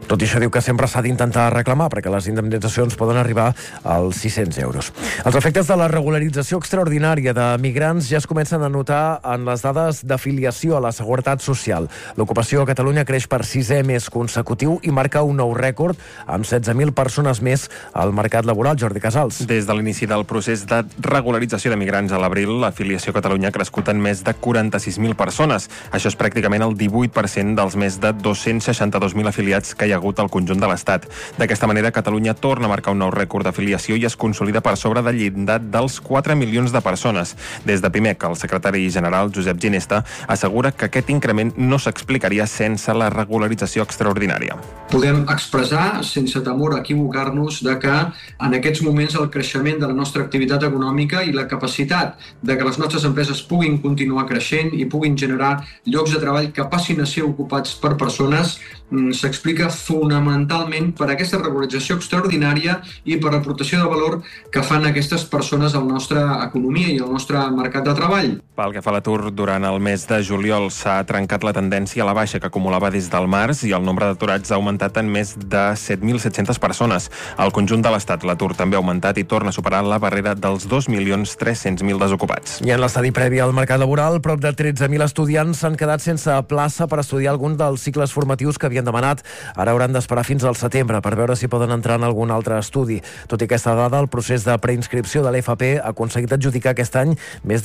Tot i això, diu que sempre s'ha d'intentar reclamar perquè les indemnitzacions poden arribar als 600 euros. Els efectes de la regularització extraordinària de migrants ja es comencen a notar en les dades d'afiliació a la Seguretat Social. L'ocupació a Catalunya creix per 6è mes consecutiu i marca un nou rècord amb 16.000 persones més al mercat laboral. Jordi Casals. Des de l'inici del procés de regularització de migrants a l'abril, l'afiliació a Catalunya ha crescut en més de 46.000 persones. Això és pràcticament el 18% dels més de 262.000 afiliats que hi ha hagut al conjunt de l'Estat. D'aquesta manera, Catalunya torna a marcar un nou rècord d'afiliació i es consolida per sobre del llindar dels 4 milions de persones. Des de PIMEC, el secretari general Josep Ginesta assegura que aquest increment no s'explicaria sense la regularització extraordinària. Podem expressar, sense temor a equivocar-nos, de que en aquests moments el creixement de la nostra activitat econòmica i la capacitat de que les nostres empreses puguin continuar creixent i puguin generar llocs de treball que passin a ser ocupats per persones s'explica fonamentalment per aquesta regularització extraordinària i per l'aportació de valor que fan aquestes persones a la nostra economia i al nostre mercat de treball. Pel que fa a l'atur, durant el mes de juliol s'ha trencat la tendència a la baixa que acumulava des del març i el nombre d'aturats ha augmentat en més de 7.700 persones. Al conjunt de l'Estat, l'atur també ha augmentat i torna a superar la barrera dels 2.300.000 desocupats. I en l'estadi previ al mercat laboral, prop de 13.000 estudiants s'han quedat sense plaça per estudiar algun dels cicles formatius que havien demanat. Ara hauran d'esperar fins al setembre per veure si poden entrar en algun altre estudi. Tot i aquesta dada, el procés de preinscripció de l'FP ha aconseguit adjudicar aquest any més de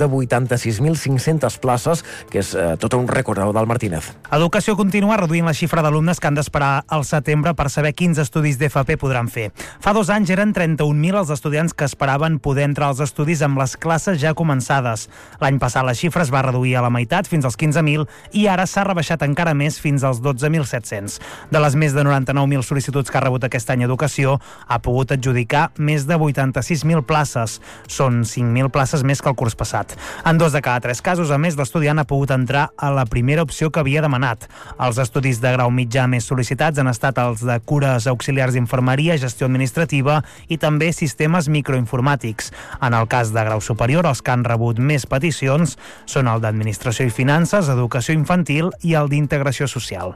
86.500 places, que és tot un rècord. Del Martínez. Educació continua reduint la xifra d'alumnes que han d'esperar al setembre per saber quins estudis d'FP podran fer. Fa 2 anys eren 31.000 els estudiants que esperaven poder entrar als estudis amb les classes ja començades. L'any passat la xifra es va reduir a la meitat, fins als 15.000, i ara s'ha rebaixat encara més fins als 12.700. De les més de 99.000 sol·licituds que ha rebut aquest any Educació, ha pogut adjudicar més de 86.000 places. Són 5.000 places més que el curs passat. En 2 de cada 3 casos, a més, l'estudiant ha pogut entrar a la primera opció que havia demanat. Els estudis de grau mitjà més sol·licitats han estat els de cures auxiliars d'infermeria, gestió administrativa i també sistemes microinformàtics. En el cas de grau superior, els que han rebut més peticions són el d'administració i finances, educació infantil i el d'integració social.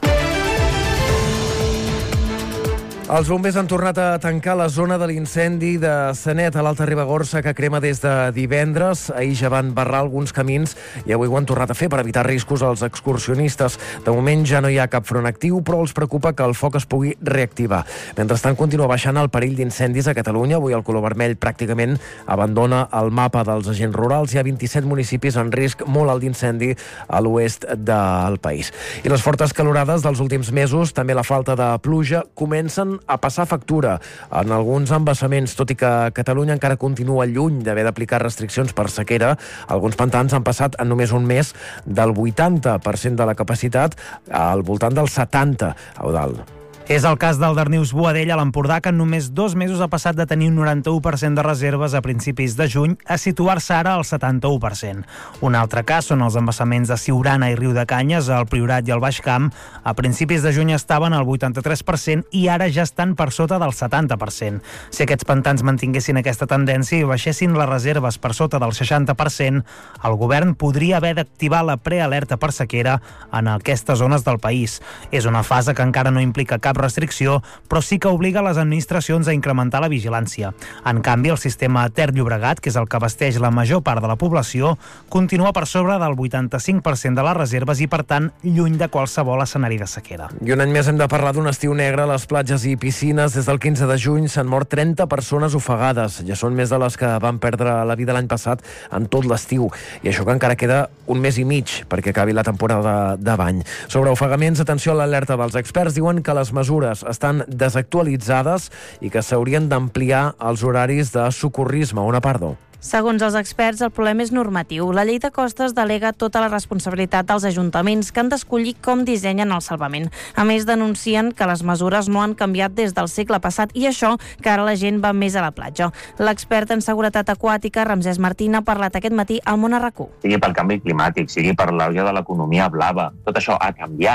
Els bombers han tornat a tancar la zona de l'incendi de Sanet a l'Alta Ribagorça que crema des de divendres. Ahir ja van barrar alguns camins i avui ho han tornat a fer per evitar riscos als excursionistes. De moment ja no hi ha cap front actiu, però els preocupa que el foc es pugui reactivar. Mentrestant, continua baixant el perill d'incendis a Catalunya. Avui el color vermell pràcticament abandona el mapa dels agents rurals. Hi ha 27 municipis en risc molt alt d'incendi a l'oest del país. I les fortes calorades dels últims mesos, també la falta de pluja, comencen a passar factura en alguns embassaments, tot i que Catalunya encara continua lluny d'haver d'aplicar restriccions per sequera. Alguns pantans han passat en només un mes del 80% de la capacitat al voltant del 70%. Eudald. És el cas del Darnius Boadell a l'Empordà, que en només 2 mesos ha passat de tenir un 91% de reserves a principis de juny a situar-se ara al 71%. Un altre cas són els embassaments de Siurana i Riu de Canyes, al Priorat i al Baix Camp. A principis de juny estaven al 83% i ara ja estan per sota del 70%. Si aquests pantans mantinguessin aquesta tendència i baixessin les reserves per sota del 60%, el govern podria haver d'activar la prealerta per sequera en aquestes zones del país. És una fase que encara no implica cap restricció, però sí que obliga les administracions a incrementar la vigilància. En canvi, el sistema Ter-Llobregat, que és el que abasteix la major part de la població, continua per sobre del 85% de les reserves i, per tant, lluny de qualsevol escenari de sequera. I un any més hem de parlar d'un estiu negre a les platges i piscines. Des del 15 de juny s'han mort 30 persones ofegades. Ja són més de les que van perdre la vida l'any passat en tot l'estiu. I això que encara queda un mes i mig perquè acabi la temporada de bany. Sobre ofegaments, atenció a l'alerta dels experts. Diuen que les mesures estan desactualitzades i que s'haurien d'ampliar els horaris de socorrisme. Una Pardo. Segons els experts, el problema és normatiu. La llei de costes delega tota la responsabilitat als ajuntaments que han d'escollir com dissenyen el salvament. A més, denuncien que les mesures no han canviat des del segle passat i això que ara la gent va més a la platja. L'expert en seguretat aquàtica, Ramsès Martín, ha parlat aquest matí al Món a RAC1. Sigui pel canvi climàtic, sigui per l'auge de l'economia blava, tot això ha canviat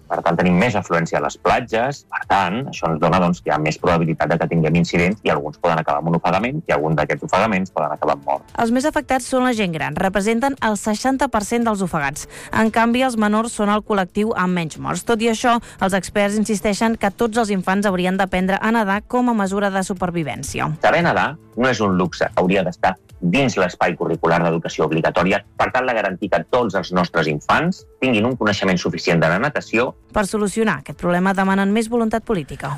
per tant tenim més afluència a les platges, per tant, això ens dona que hi ha més probabilitat de que tinguem incidents i alguns poden acabar amb un ofegament i alguns d'aquests ofegaments poden acabar amb mort. Els més afectats són la gent gran, representen el 60% dels ofegats. En canvi, els menors són el col·lectiu amb menys morts. Tot i això, els experts insisteixen que tots els infants haurien d'aprendre a nedar com a mesura de supervivència. Saber nedar no és un luxe, hauria d'estar dins l'espai curricular d'educació obligatòria per tal de garantir que tots els nostres infants tinguin un coneixement suficient de la natació. Per solucionar aquest problema demanen més voluntat política.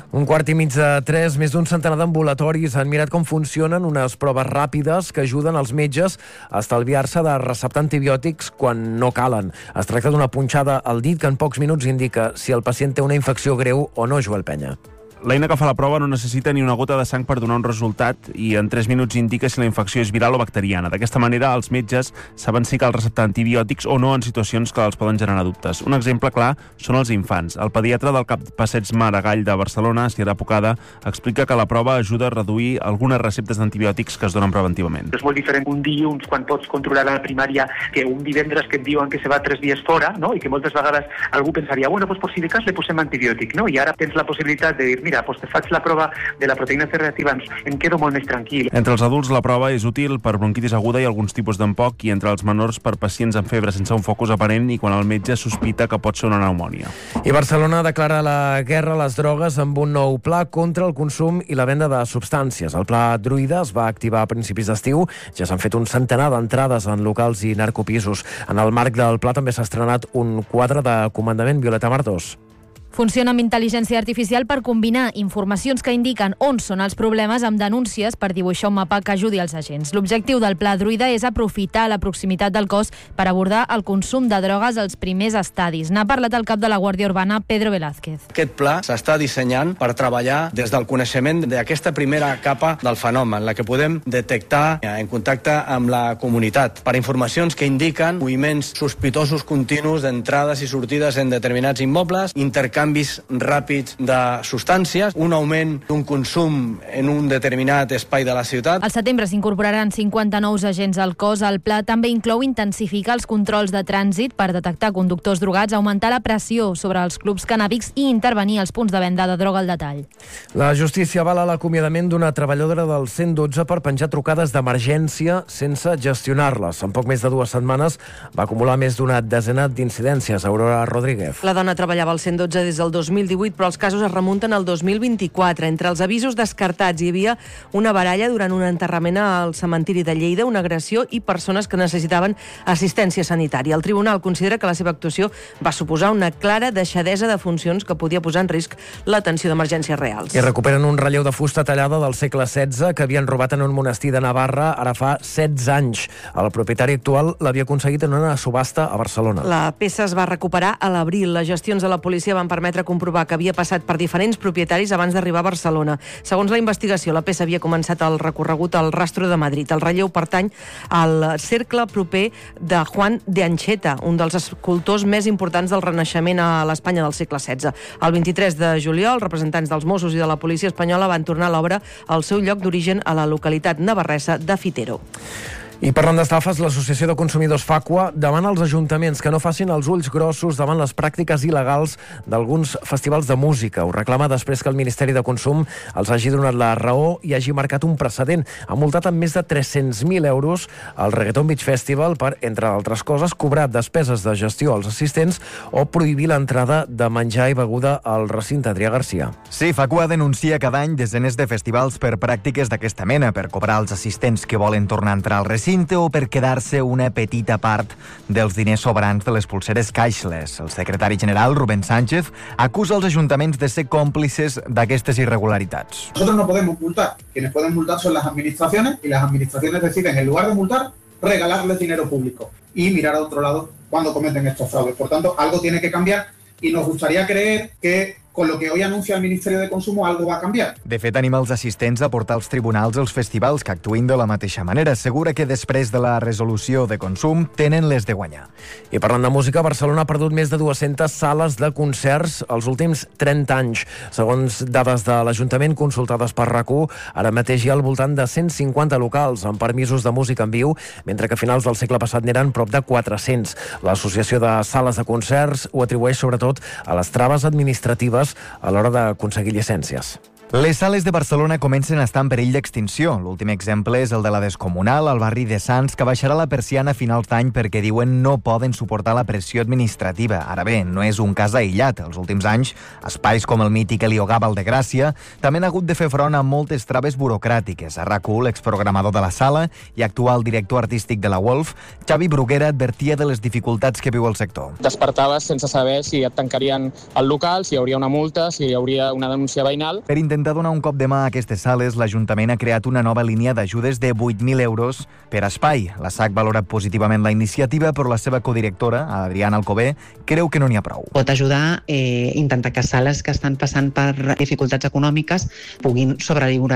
2:45, més d'un centenar d'ambulatoris han mirat com funcionen unes proves ràpides que ajuden els metges a estalviar-se de receptar antibiòtics quan no calen. Es tracta d'una punxada al dit que en pocs minuts indica si el pacient té una infecció greu o no, Joel Penya. L'eina que fa la prova no necessita ni una gota de sang per donar un resultat i en 3 minuts indica si la infecció és viral o bacteriana. D'aquesta manera, els metges saben si cal receptar antibiòtics o no en situacions que els poden generar dubtes. Un exemple clar són els infants. El pediatre del CAP Passeig Maragall de Barcelona, Sierra Pocada, explica que la prova ajuda a reduir algunes receptes d'antibiòtics que es donen preventivament. És molt diferent un dilluns, quan pots controlar a la primària, que un divendres que et diuen que se va 3 dies fora, no? I que moltes vegades algú pensaria, bueno, pues por si de cas le posem antibiòtic, no? I ara tens la possibilitat de dir, mira, pues te faig la prova de la proteïna C reactiva, em quedo molt més tranquil. Entre els adults la prova és útil per bronquitis aguda i alguns tipus d'empoc i entre els menors per pacients amb febre sense un focus aparent i quan el metge sospita que pot ser una pneumònia. I Barcelona declara la guerra a les drogues amb un nou pla contra el consum i la venda de substàncies. El pla Druida es va activar a principis d'estiu. Ja s'han fet un centenar d'entrades en locals i narcopisos. En el marc del pla també s'ha estrenat un quadre de comandament. Violeta Martos. Funciona amb intel·ligència artificial per combinar informacions que indiquen on són els problemes amb denúncies per dibuixar un mapa que ajudi els agents. L'objectiu del Pla Druida és aprofitar la proximitat del cos per abordar el consum de drogues als primers estadis. N'ha parlat el cap de la Guàrdia Urbana, Pedro Velázquez. Aquest pla s'està dissenyant per treballar des del coneixement d'aquesta primera capa del fenomen, la que podem detectar en contacte amb la comunitat, per informacions que indiquen moviments sospitosos continus d'entrades i sortides en determinats immobles, intercanvis ràpids de substàncies, un augment d'un consum en un determinat espai de la ciutat. Al setembre s'incorporaran 50 nous agents al cos. El pla també inclou intensificar els controls de trànsit per detectar conductors drogats, augmentar la pressió sobre els clubs cannàbics i intervenir als punts de venda de droga al detall. La justícia avala l'acomiadament d'una treballadora del 112 per penjar trucades d'emergència sense gestionar-les. En poc més de 2 setmanes va acumular més d'una desena d'incidències. Aurora Rodríguez. La dona treballava al 112 des del 2018, però els casos es remunten al 2024. Entre els avisos descartats hi havia una baralla durant un enterrament al cementiri de Lleida, una agressió i persones que necessitaven assistència sanitària. El tribunal considera que la seva actuació va suposar una clara deixadesa de funcions que podia posar en risc l'atenció d'emergències reals. I recuperen un relleu de fusta tallada del segle XVI que havien robat en un monestir de Navarra ara fa 16 anys. El propietari actual l'havia aconseguit en una subhasta a Barcelona. La peça es va recuperar a l'abril. Les gestions de la policia van permetre comprovar que havia passat per diferents propietaris abans d'arribar a Barcelona. Segons la investigació, la peça havia començat el recorregut al Rastro de Madrid. El relleu pertany al cercle proper de Juan de Ancheta, un dels escultors més importants del Renaixement a l'Espanya del segle XVI. El 23 de juliol, representants dels Mossos i de la policia espanyola van tornar l'obra al seu lloc d'origen a la localitat navarresa de Fitero. I parlant d'estafes, l'Associació de Consumidors FACUA demana als ajuntaments que no facin els ulls grossos davant les pràctiques il·legals d'alguns festivals de música. Ho reclama després que el Ministeri de Consum els hagi donat la raó i hagi marcat un precedent. Ha multat amb més de 300.000 euros el Reggaeton Beach Festival per, entre altres coses, cobrar despeses de gestió als assistents o prohibir l'entrada de menjar i beguda al recinte. Adrià Garcia. Sí, FACUA denuncia cada any desenes de festivals per pràctiques d'aquesta mena, per cobrar als assistents que volen tornar a entrar al recinte o per quedar-se una petita part dels diners sobrants de les pulseres cashless. El secretari general, Rubén Sánchez, acusa els ajuntaments de ser còmplices d'aquestes irregularitats. Nosotros no podemos multar. Quienes pueden multar son las administraciones y las administraciones deciden, en lugar de multar, regalarles dinero público y mirar a otro lado cuando cometen estos fraudes. Por tanto, algo tiene que cambiar y nos gustaría creer que con lo que hoy anuncia el Ministerio de Consumo, algo va a cambiar. De fet, anima els assistents a portar als tribunals els festivals que actuïn de la mateixa manera. Assegura que després de la resolució de consum tenen les de guanyar. I parlant de música, Barcelona ha perdut més de 200 sales de concerts els últims 30 anys. Segons dades de l'Ajuntament consultades per RAC1, ara mateix hi ha al voltant de 150 locals amb permisos de música en viu, mentre que a finals del segle passat n'eren prop de 400. L'Associació de Sales de Concerts ho atribueix sobretot a les traves administratives a l'hora d'aconseguir llicències. Les sales de Barcelona comencen a estar en perill d'extinció. L'últim exemple és el de la Descomunal, al barri de Sants, que baixarà la persiana a finals d'any perquè diuen no poden suportar la pressió administrativa. Ara bé, no és un cas aïllat. Els últims anys, espais com el mític Heliogàbal de Gràcia també han hagut de fer front a moltes traves burocràtiques. A RAC1, l'exprogramador de la sala i actual director artístic de la Wolf, Xavi Bruguera, advertia de les dificultats que viu el sector. Despertaves sense saber si et tancarien el local, si hi hauria una multa, si hi hauria una denúncia veïnal. Per intentar donar un cop de mà a aquestes sales, l'Ajuntament ha creat una nova línia d'ajudes de 8.000 euros per espai. La SAC valora positivament la iniciativa, però la seva codirectora, Adriana Alcover, creu que no n'hi ha prou. Pot ajudar a intentar que sales que estan passant per dificultats econòmiques puguin sobreviure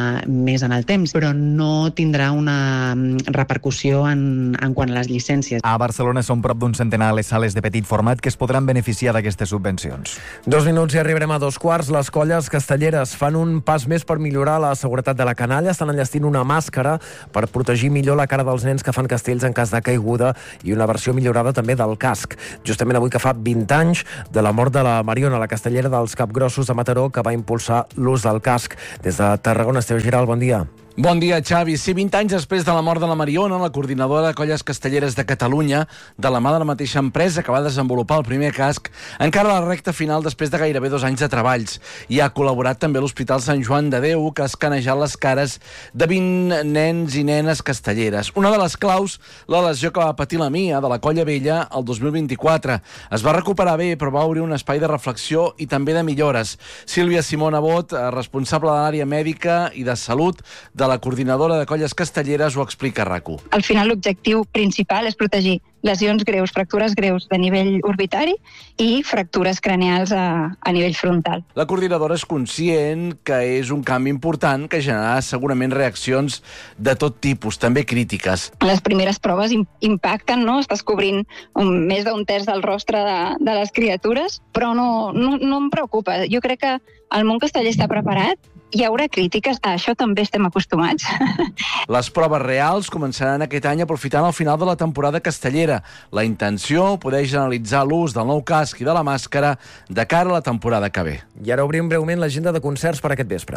més en el temps, però no tindrà una repercussió en quant a les llicències. A Barcelona són prop d'un centenar les sales de petit format que es podran beneficiar d'aquestes subvencions. 2 minuts i arribarem a 2:15. Les colles castelleres fan un pas més per millorar la seguretat de la canalla. Estan enllestint una màscara per protegir millor la cara dels nens que fan castells en cas de caiguda i una versió millorada també del casc. Justament avui que fa 20 anys de la mort de la Mariona, la castellera dels Capgrossos de Mataró, que va impulsar l'ús del casc. Des de Tarragona, Esteu Giral, bon dia. Bon dia, Xavi. Sí, 20 anys després de la mort de la Mariona, la coordinadora de colles castelleres de Catalunya, de la mà de la mateixa empresa que va desenvolupar el primer casc, encara a la recta final després de gairebé 2 anys de treballs. I ha col·laborat també l'Hospital Sant Joan de Déu, que ha escanejat les cares de 20 nens i nenes castelleres. Una de les claus, la lesió que va patir la Mia, de la Colla Vella, el 2024. Es va recuperar bé, però va obrir un espai de reflexió i també de millores. Sílvia Simona Bot, responsable de l'àrea mèdica i de salut de la coordinadora de colles castelleres, ho explica a RAC1. Al final l'objectiu principal és protegir lesions greus, fractures greus de nivell orbitari i fractures craneals a nivell frontal. La coordinadora és conscient que és un canvi important que generarà segurament reaccions de tot tipus, també crítiques. Les primeres proves impacten, no? Estàs cobrint més d'un terç del rostre de les criatures, però no em preocupa. Jo crec que el món casteller està preparat. Hi haurà crítiques, a això també estem acostumats. Les proves reals començaran aquest any aprofitant el final de la temporada castellera. La intenció, poder generalitzar l'ús del nou casc i de la màscara de cara a la temporada que ve. I ara obrim breument l'agenda de concerts per aquest vespre.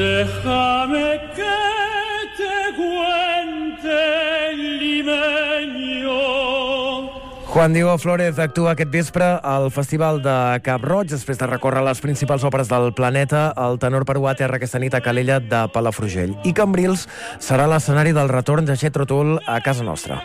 Déjame que te cuente el limeño. Juan Diego Flórez actua aquest vespre al Festival de Cap Roig. Després de recórrer les principals òperes del planeta, el tenor peruà aterra aquesta nit a Calella de Palafrugell. I Cambrils serà l'escenari del retorn de Jethro Tull a casa nostra.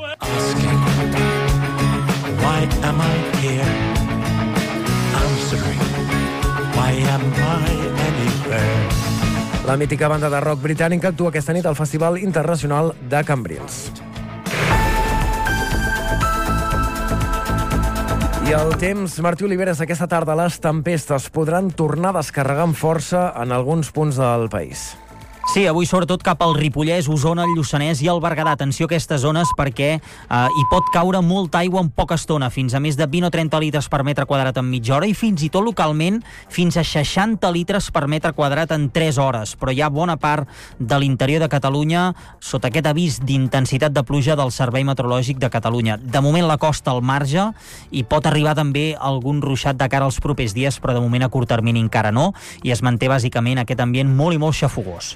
Why am I here? Answering, why am I anywhere? La mítica banda de rock britànica actua aquesta nit al Festival Internacional de Cambrils. I el temps, Martí Oliveres, aquesta tarda les tempestes podran tornar a descarregar amb força en alguns punts del país. Sí, avui sobretot cap al Ripollès, Osona, el Lluçanès i el Berguedà. Atenció a aquestes zones perquè hi pot caure molta aigua en poca estona, fins a més de 20 o 30 litres per metre quadrat en mitja hora i fins i tot localment fins a 60 litres per metre quadrat en 3 hores. Però hi ha bona part de l'interior de Catalunya sota aquest avís d'intensitat de pluja del Servei Meteorològic de Catalunya. De moment la costa al marge i pot arribar també algun ruixat de cara als propers dies, però de moment a curt termini encara no, i es manté bàsicament aquest ambient molt i molt xafogós.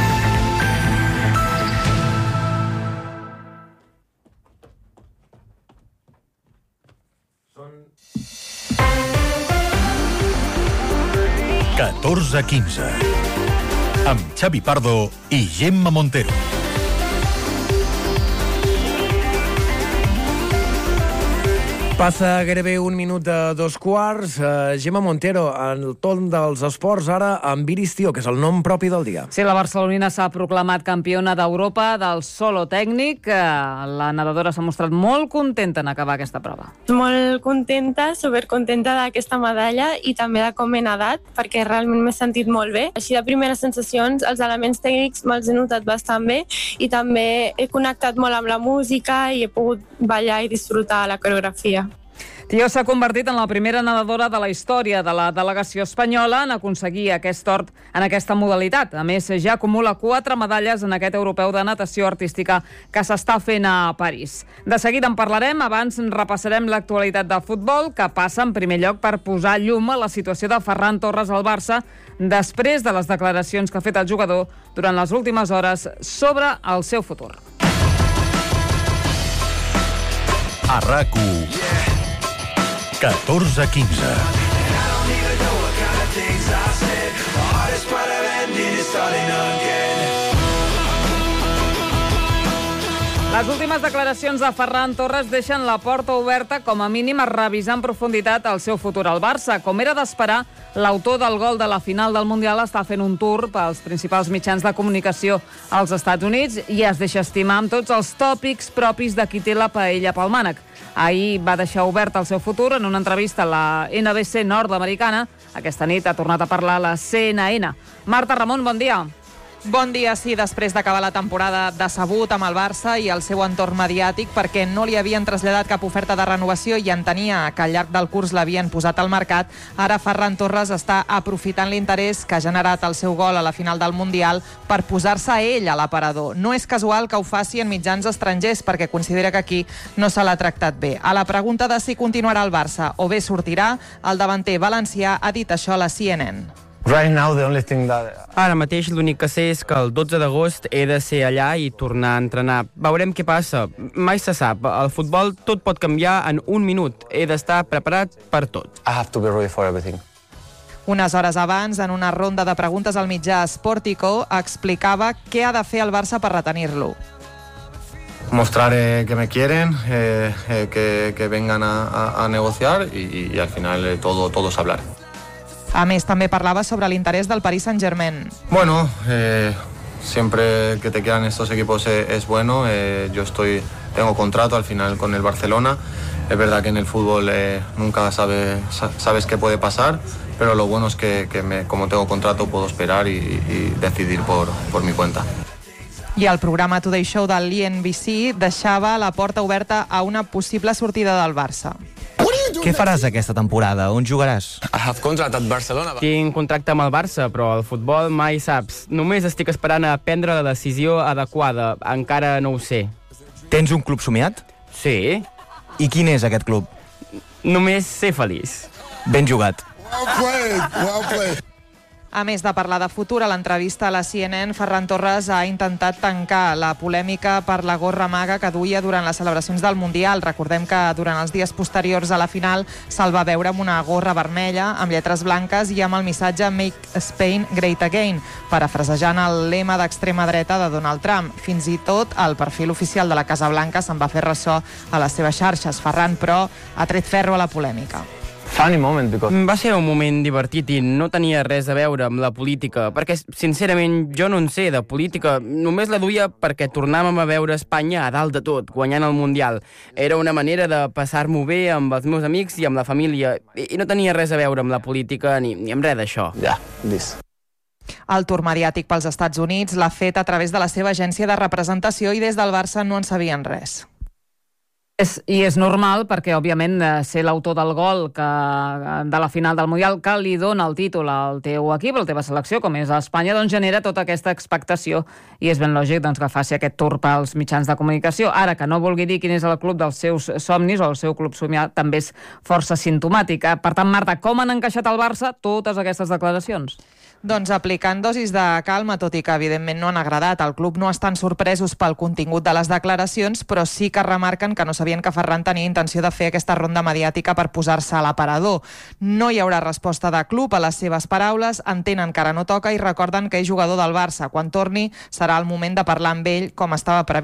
Són 14:15 amb Xavi Pardo i Gemma Montero. Passa gairebé un minut de 2:15. Gemma Montero, en el torn dels esports, ara amb Iris Tío, que és el nom propi del dia. Sí, la barcelonina s'ha proclamat campiona d'Europa del solo tècnic. La nedadora s'ha mostrat molt contenta en acabar aquesta prova. Molt contenta, supercontenta d'aquesta medalla i també de com he nedat, perquè realment m'he sentit molt bé. Així de primeres sensacions, els elements tècnics me'ls he notat bastant bé i també he connectat molt amb la música i he pogut ballar i disfrutar la coreografia. Tío s'ha convertit en la primera nedadora de la història de la delegació espanyola en aconseguir aquest or en aquesta modalitat. A més, ja acumula 4 medalles en aquest europeu de natació artística que s'està fent a París. De seguida en parlarem, abans repassarem l'actualitat del futbol, que passa en primer lloc per posar llum a la situació de Ferran Torres al Barça després de les declaracions que ha fet el jugador durant les últimes hores sobre el seu futur. A RAC1 14-15. Les últimes declaracions de Ferran Torres deixen la porta oberta com a mínim a revisar en profunditat el seu futur al Barça. Com era d'esperar, l'autor del gol de la final del Mundial està fent un tour pels principals mitjans de comunicació als Estats Units i es deixa estimar amb tots els tòpics propis de qui té la paella pel mànec. Ahir va deixar obert el seu futur en una entrevista a la NBC nord-americana. Aquesta nit ha tornat a parlar a la CNN. Marta Ramon, bon dia. Bon dia, sí, després d'acabar la temporada decebut amb el Barça i el seu entorn mediàtic perquè no li havien traslladat cap oferta de renovació i entenia que al llarg del curs l'havien posat al mercat, ara Ferran Torres està aprofitant l'interès que ha generat el seu gol a la final del Mundial per posar-se ell a l'aparador. No és casual que ho faci en mitjans estrangers perquè considera que aquí no se l'ha tractat bé. A la pregunta de si continuarà al Barça o bé sortirà, el davanter valencià ha dit això a la CNN. Ara mateix l'únic que sé és que el 12 d'agost he de ser allà i tornar a entrenar. Veurem què passa. Mai se sap. Al futbol tot pot canviar en un minut. He d'estar preparat per tot. Unes hores abans, en una ronda de preguntes al mitjà Sportico, explicava què ha de fer el Barça per retenir-lo. Mostrar que me quieren, que vengan a negociar y al final todos hablar. A més, també parlava sobre l'interès del Paris Saint-Germain. Bueno, siempre que te quieran estos equipos es bueno. Yo tengo contrato al final con el Barcelona. Es verdad que en el fútbol nunca sabes qué puede pasar, pero lo bueno es que como tengo contrato puedo esperar y decidir por mi cuenta. I el programa Today Show de l'INBC deixava la porta oberta a una possible sortida del Barça. Què faràs aquesta temporada? On jugaràs? Tinc contracte amb el Barça, però el futbol mai saps. Només estic esperant a prendre la decisió adequada. Encara no ho sé. Tens un club somiat? Sí. I quin és aquest club? Només ser feliç. Ben jugat. Well played. A més de parlar de futur, a l'entrevista a la CNN, Ferran Torres ha intentat tancar la polèmica per la gorra maga que duia durant les celebracions del Mundial. Recordem que durant els dies posteriors a la final se'l va veure amb una gorra vermella, amb lletres blanques i amb el missatge Make Spain Great Again, parafrasejant el lema d'extrema dreta de Donald Trump. Fins i tot el perfil oficial de la Casa Blanca se'n va fer ressò a les seves xarxes. Ferran, però, ha tret ferro a la polèmica. Va ser un moment divertit i no tenia res a veure amb la política, perquè, sincerament, jo no en sé de política. Només la duia perquè tornàvem a veure Espanya a dalt de tot, guanyant el Mundial. Era una manera de passar-m'ho bé amb els meus amics i amb la família, i no tenia res a veure amb la política ni amb res d'això. El tour mediàtic pels Estats Units l'ha fet a través de la seva agència de representació i des del Barça no en sabien res. I és normal perquè, òbviament, ser l'autor del gol de la final del Mundial que li dona el títol al teu equip, a la teva selecció, com és a Espanya, doncs genera tota aquesta expectació i és ben lògic que faci aquest tour pels mitjans de comunicació. Ara, que no vulgui dir quin és el club dels seus somnis o el seu club somiat, també és força simptomàtic. Per tant, Marta, com han encaixat al Barça totes aquestes declaracions? Doncs aplicant dosis de calma, tot i que evidentment no han agradat. El club no estan sorpresos pel contingut de les declaracions, però sí que remarquen que no sabien que Ferran tenia intenció de fer aquesta ronda mediàtica per posar-se a l'aparador. No hi haurà resposta de club a les seves paraules, entenen que ara no toca i recorden que és jugador del Barça. Quan torni serà el moment de parlar amb ell com estava previst.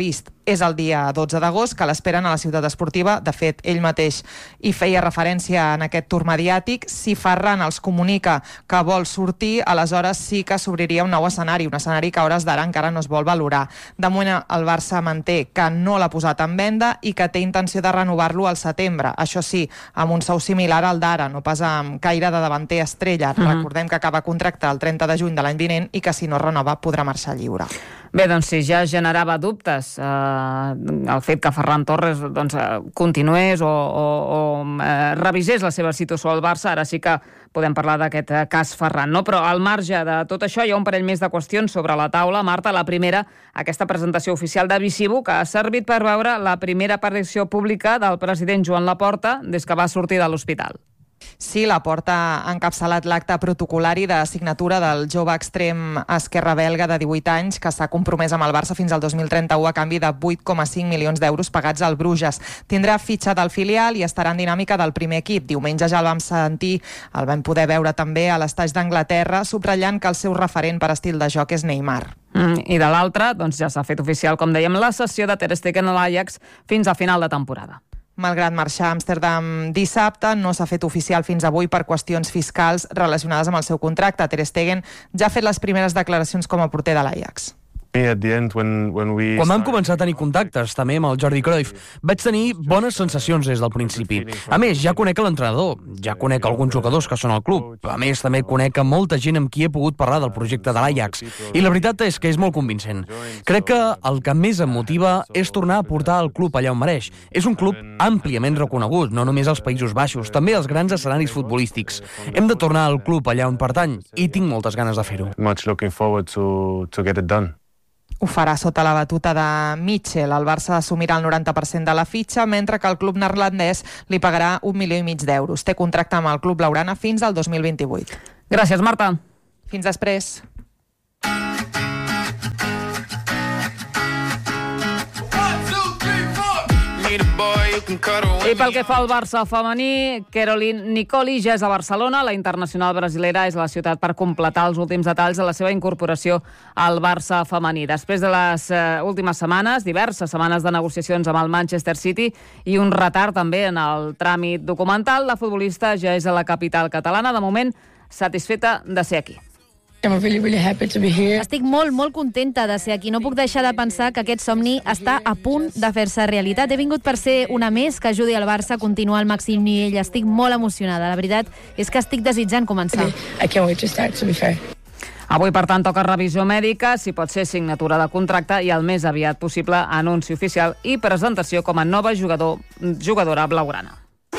és el dia 12 d'agost, que l'esperen a la ciutat esportiva. De fet, ell mateix hi feia referència en aquest tour mediàtic. Si Ferran els comunica que vol sortir, aleshores sí que s'obriria un nou escenari, un escenari que a hores d'ara encara no es vol valorar. De moment, el Barça manté que no l'ha posat en venda i que té intenció de renovar-lo al setembre. Això sí, amb un sou similar al d'ara, no pas amb caire de davanter estrella. Recordem que acaba contracte el 30 de juny de l'any vinent i que si no renova podrà marxar lliure. Bé, doncs si ja generava dubtes el fet que Ferran Torres continués o revisés la seva situació al Barça, ara sí que podem parlar d'aquest cas Ferran, no? Però al marge de tot això hi ha un parell més de qüestions sobre la taula. Marta, la primera, aquesta presentació oficial de Visibu, que ha servit per veure la primera aparició pública del president Joan Laporta des que va sortir de l'hospital. Sí, Laporta ha encapçalat l'acte protocolari de signatura del jove extrem esquerra belga de 18 anys que s'ha compromès amb el Barça fins al 2031 a canvi de 8,5 milions d'euros pagats al Bruges. Tindrà fitxa del filial i estarà en dinàmica del primer equip. Diumenge ja el vam sentir, el vam poder veure també a l'estaix d'Anglaterra, subratllant que el seu referent per estil de joc és Neymar. I de l'altra, doncs ja s'ha fet oficial, com dèiem, la cessió de Ter Stegen a l'Ajax fins a final de temporada. Malgrat marxar a Amsterdam dissabte, no s'ha fet oficial fins avui per qüestions fiscals relacionades amb el seu contracte. Ter Stegen ja ha fet les primeres declaracions com a porter de l'Ajax. Quan vam començar a tenir contactes, també amb el Jordi Cruyff, vaig tenir bones sensacions des del principi. A més, ja conec l'entrenador, ja conec alguns jugadors que són al club. A més, també conec molta gent amb qui he pogut parlar del projecte de l'Ajax. I la veritat és que és molt convincent. Crec que el que més em motiva és tornar a portar el club allà on mereix. És un club àmpliament reconegut, no només als Països Baixos, també als grans escenaris futbolístics. Hem de tornar al club allà on pertany i tinc moltes ganes de fer-ho. Ho farà sota la batuta de Mitchell. El Barça assumirà el 90% de la fitxa, mentre que el club neerlandès li pagarà 1,5 milions d'euros. Té contracte amb el club blaugrana fins al 2028. Gràcies, Marta. Fins després. I pel que fa al Barça femení, Caroline Nicoli ja és a Barcelona. La internacional brasilera és a la ciutat per completar els últims detalls de la seva incorporació al Barça femení. Després de les últimes setmanes, diverses setmanes de negociacions amb el Manchester City i un retard també en el tràmit documental, la futbolista ja és a la capital catalana. De moment, satisfeta de ser aquí. Estic molt contenta de ser aquí. No puc deixar de pensar que aquest somni està a punt de fer-se realitat. He vingut per ser una més que ajudi el Barça a continuar al màxim nivell. Estic molt emocionada. La veritat és que estic desitjant començar. Avui, per tant, toca revisió mèdica, si pot ser signatura de contracte i el més aviat possible anunci oficial i presentació com a nova jugadora blaugrana.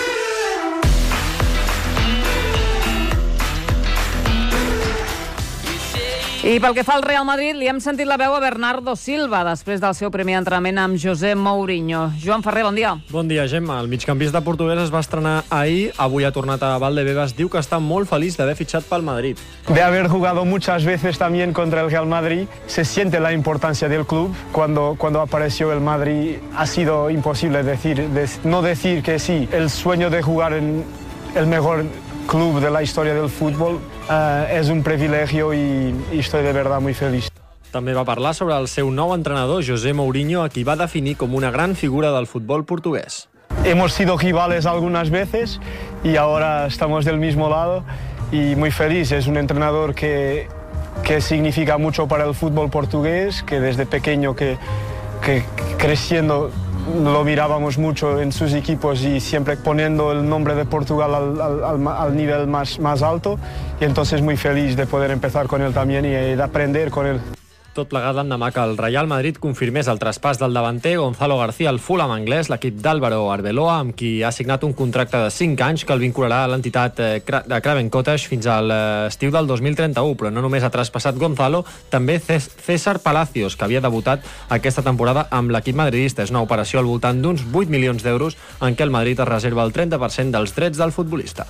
I pel que fa al Real Madrid, li hem sentit la veu a Bernardo Silva després del seu primer entrenament amb José Mourinho. Joan Ferrer, bon dia. Bon dia, Gemma. El migcampista portuguès es va estrenar ahir. Avui ha tornat a Valdebebas. Diu que està molt feliç d'haver fitxat pel Madrid. De haber jugado muchas veces también contra el Real Madrid, se siente la importancia del club. Cuando apareció el Madrid ha sido imposible no decir que sí. El sueño de jugar en el mejor club de la historia del fútbol és un privilegio y estoy de verdad muy feliz. També va parlar sobre el seu nou entrenador, José Mourinho, a qui va definir com una gran figura del futbol portugués. Hemos sido rivales algunas veces y ahora estamos del mismo lado y muy feliz. Es un entrenador que significa mucho para el fútbol portugués, que desde pequeño que creciendo lo mirábamos mucho en sus equipos y siempre poniendo el nombre de Portugal al nivel más alto, y entonces muy feliz de poder empezar con él también y de aprender con él. Tot plegat l'endemà que el Real Madrid confirmés el traspàs del davanter Gonzalo García al Fulham anglès, l'equip d'Álvaro Arbeloa, amb qui ha signat un contracte de 5 anys que el vincularà a l'entitat de Craven Cottage fins a l'estiu del 2031. Però no només ha traspassat Gonzalo, també César Palacios, que havia debutat aquesta temporada amb l'equip madridista. És una operació al voltant d'uns 8 milions d'euros en què el Madrid es reserva el 30% dels drets del futbolista.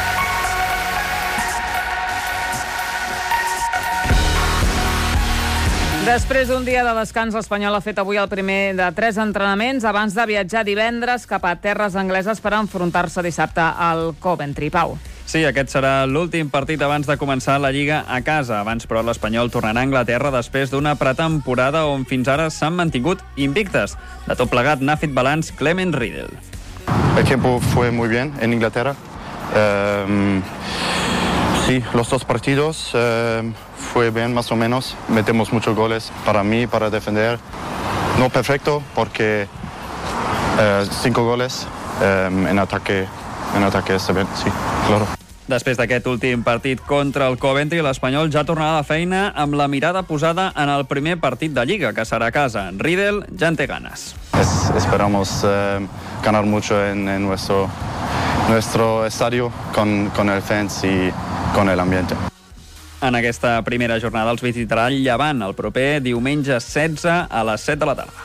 Després d'un dia de descans, l'Espanyol ha fet avui el primer de 3 entrenaments abans de viatjar divendres cap a terres angleses per enfrontar-se dissabte al Coventry. Pau. Sí, aquest serà l'últim partit abans de començar la Lliga a casa. Abans, però, l'Espanyol tornarà a Anglaterra després d'una pretemporada on fins ara s'han mantingut invictes. De tot plegat n'ha fet balanç Clement Riedel. El tiempo fue muy bien en Inglaterra. Sí, los dos partidos fue bien más o menos. Metemos muchos goles para mí, para defender. No perfecto porque 5 goles en ataque está bien, sí, claro. Després d'aquest últim partit contra el Coventry, l'Espanyol ja tornarà a la feina amb la mirada posada en el primer partit de Lliga, que serà a casa. Riedel ja en té ganes. Esperamos ganar mucho en nuestro estadio con el fans y con el ambiente. En aquesta primera jornada els visitarà el Llevant el proper diumenge 16 a les 7 de la tarda.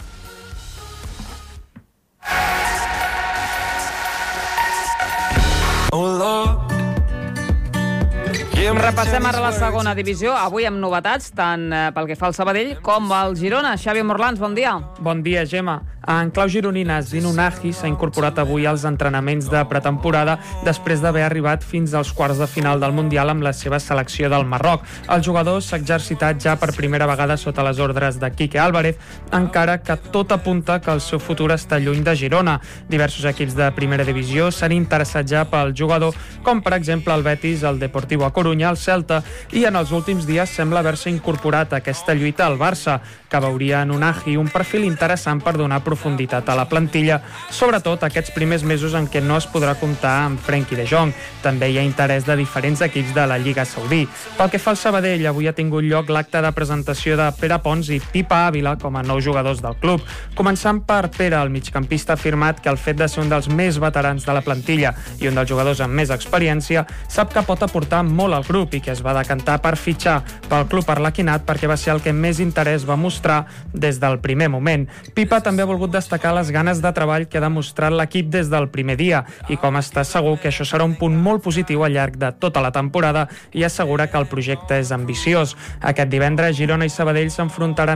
Repassem ara la segona divisió, avui amb novetats, tant pel que fa al Sabadell com al Girona. Xavi Morlans, bon dia. Bon dia, Gemma. En clau gironina, Zino Nagy s'ha incorporat avui als entrenaments de pretemporada després d'haver arribat fins als quarts de final del Mundial amb la seva selecció del Marroc. El jugador s'ha exercitat ja per primera vegada sota les ordres de Quique Álvarez, encara que tot apunta que el seu futur està lluny de Girona. Diversos equips de primera divisió s'han interessat ja pel jugador, com per exemple el Betis, el Deportivo a Corunya, el Celta, i en els últims dies sembla haver-se incorporat a aquesta lluita al Barça, que veuria en Unagi un perfil interessant per donar profunditat a la plantilla, sobretot aquests primers mesos en què no es podrà comptar amb Frenkie de Jong. També hi ha interès de diferents equips de la Lliga Saudí. Pel que fa al Sabadell, avui ha tingut lloc l'acte de presentació de Pere Pons i Pipa Ávila com a nous jugadors del club. Començant per Pere, el migcampista ha afirmat que el fet de ser un dels més veterans de la plantilla i un dels jugadors amb més experiència sap que pot aportar molt al grup i que es va decantar per fitxar pel club arlequinat perquè va ser el que més interès va mostrar des del primer moment. Pipa també ha volgut destacar les ganes de treball que ha demostrat l'equip des del primer dia i com està segur que això serà un punt molt positiu al llarg de tota la temporada i assegura que el projecte és ambiciós. Aquest divendres, Girona i Sabadell s'enfrontaran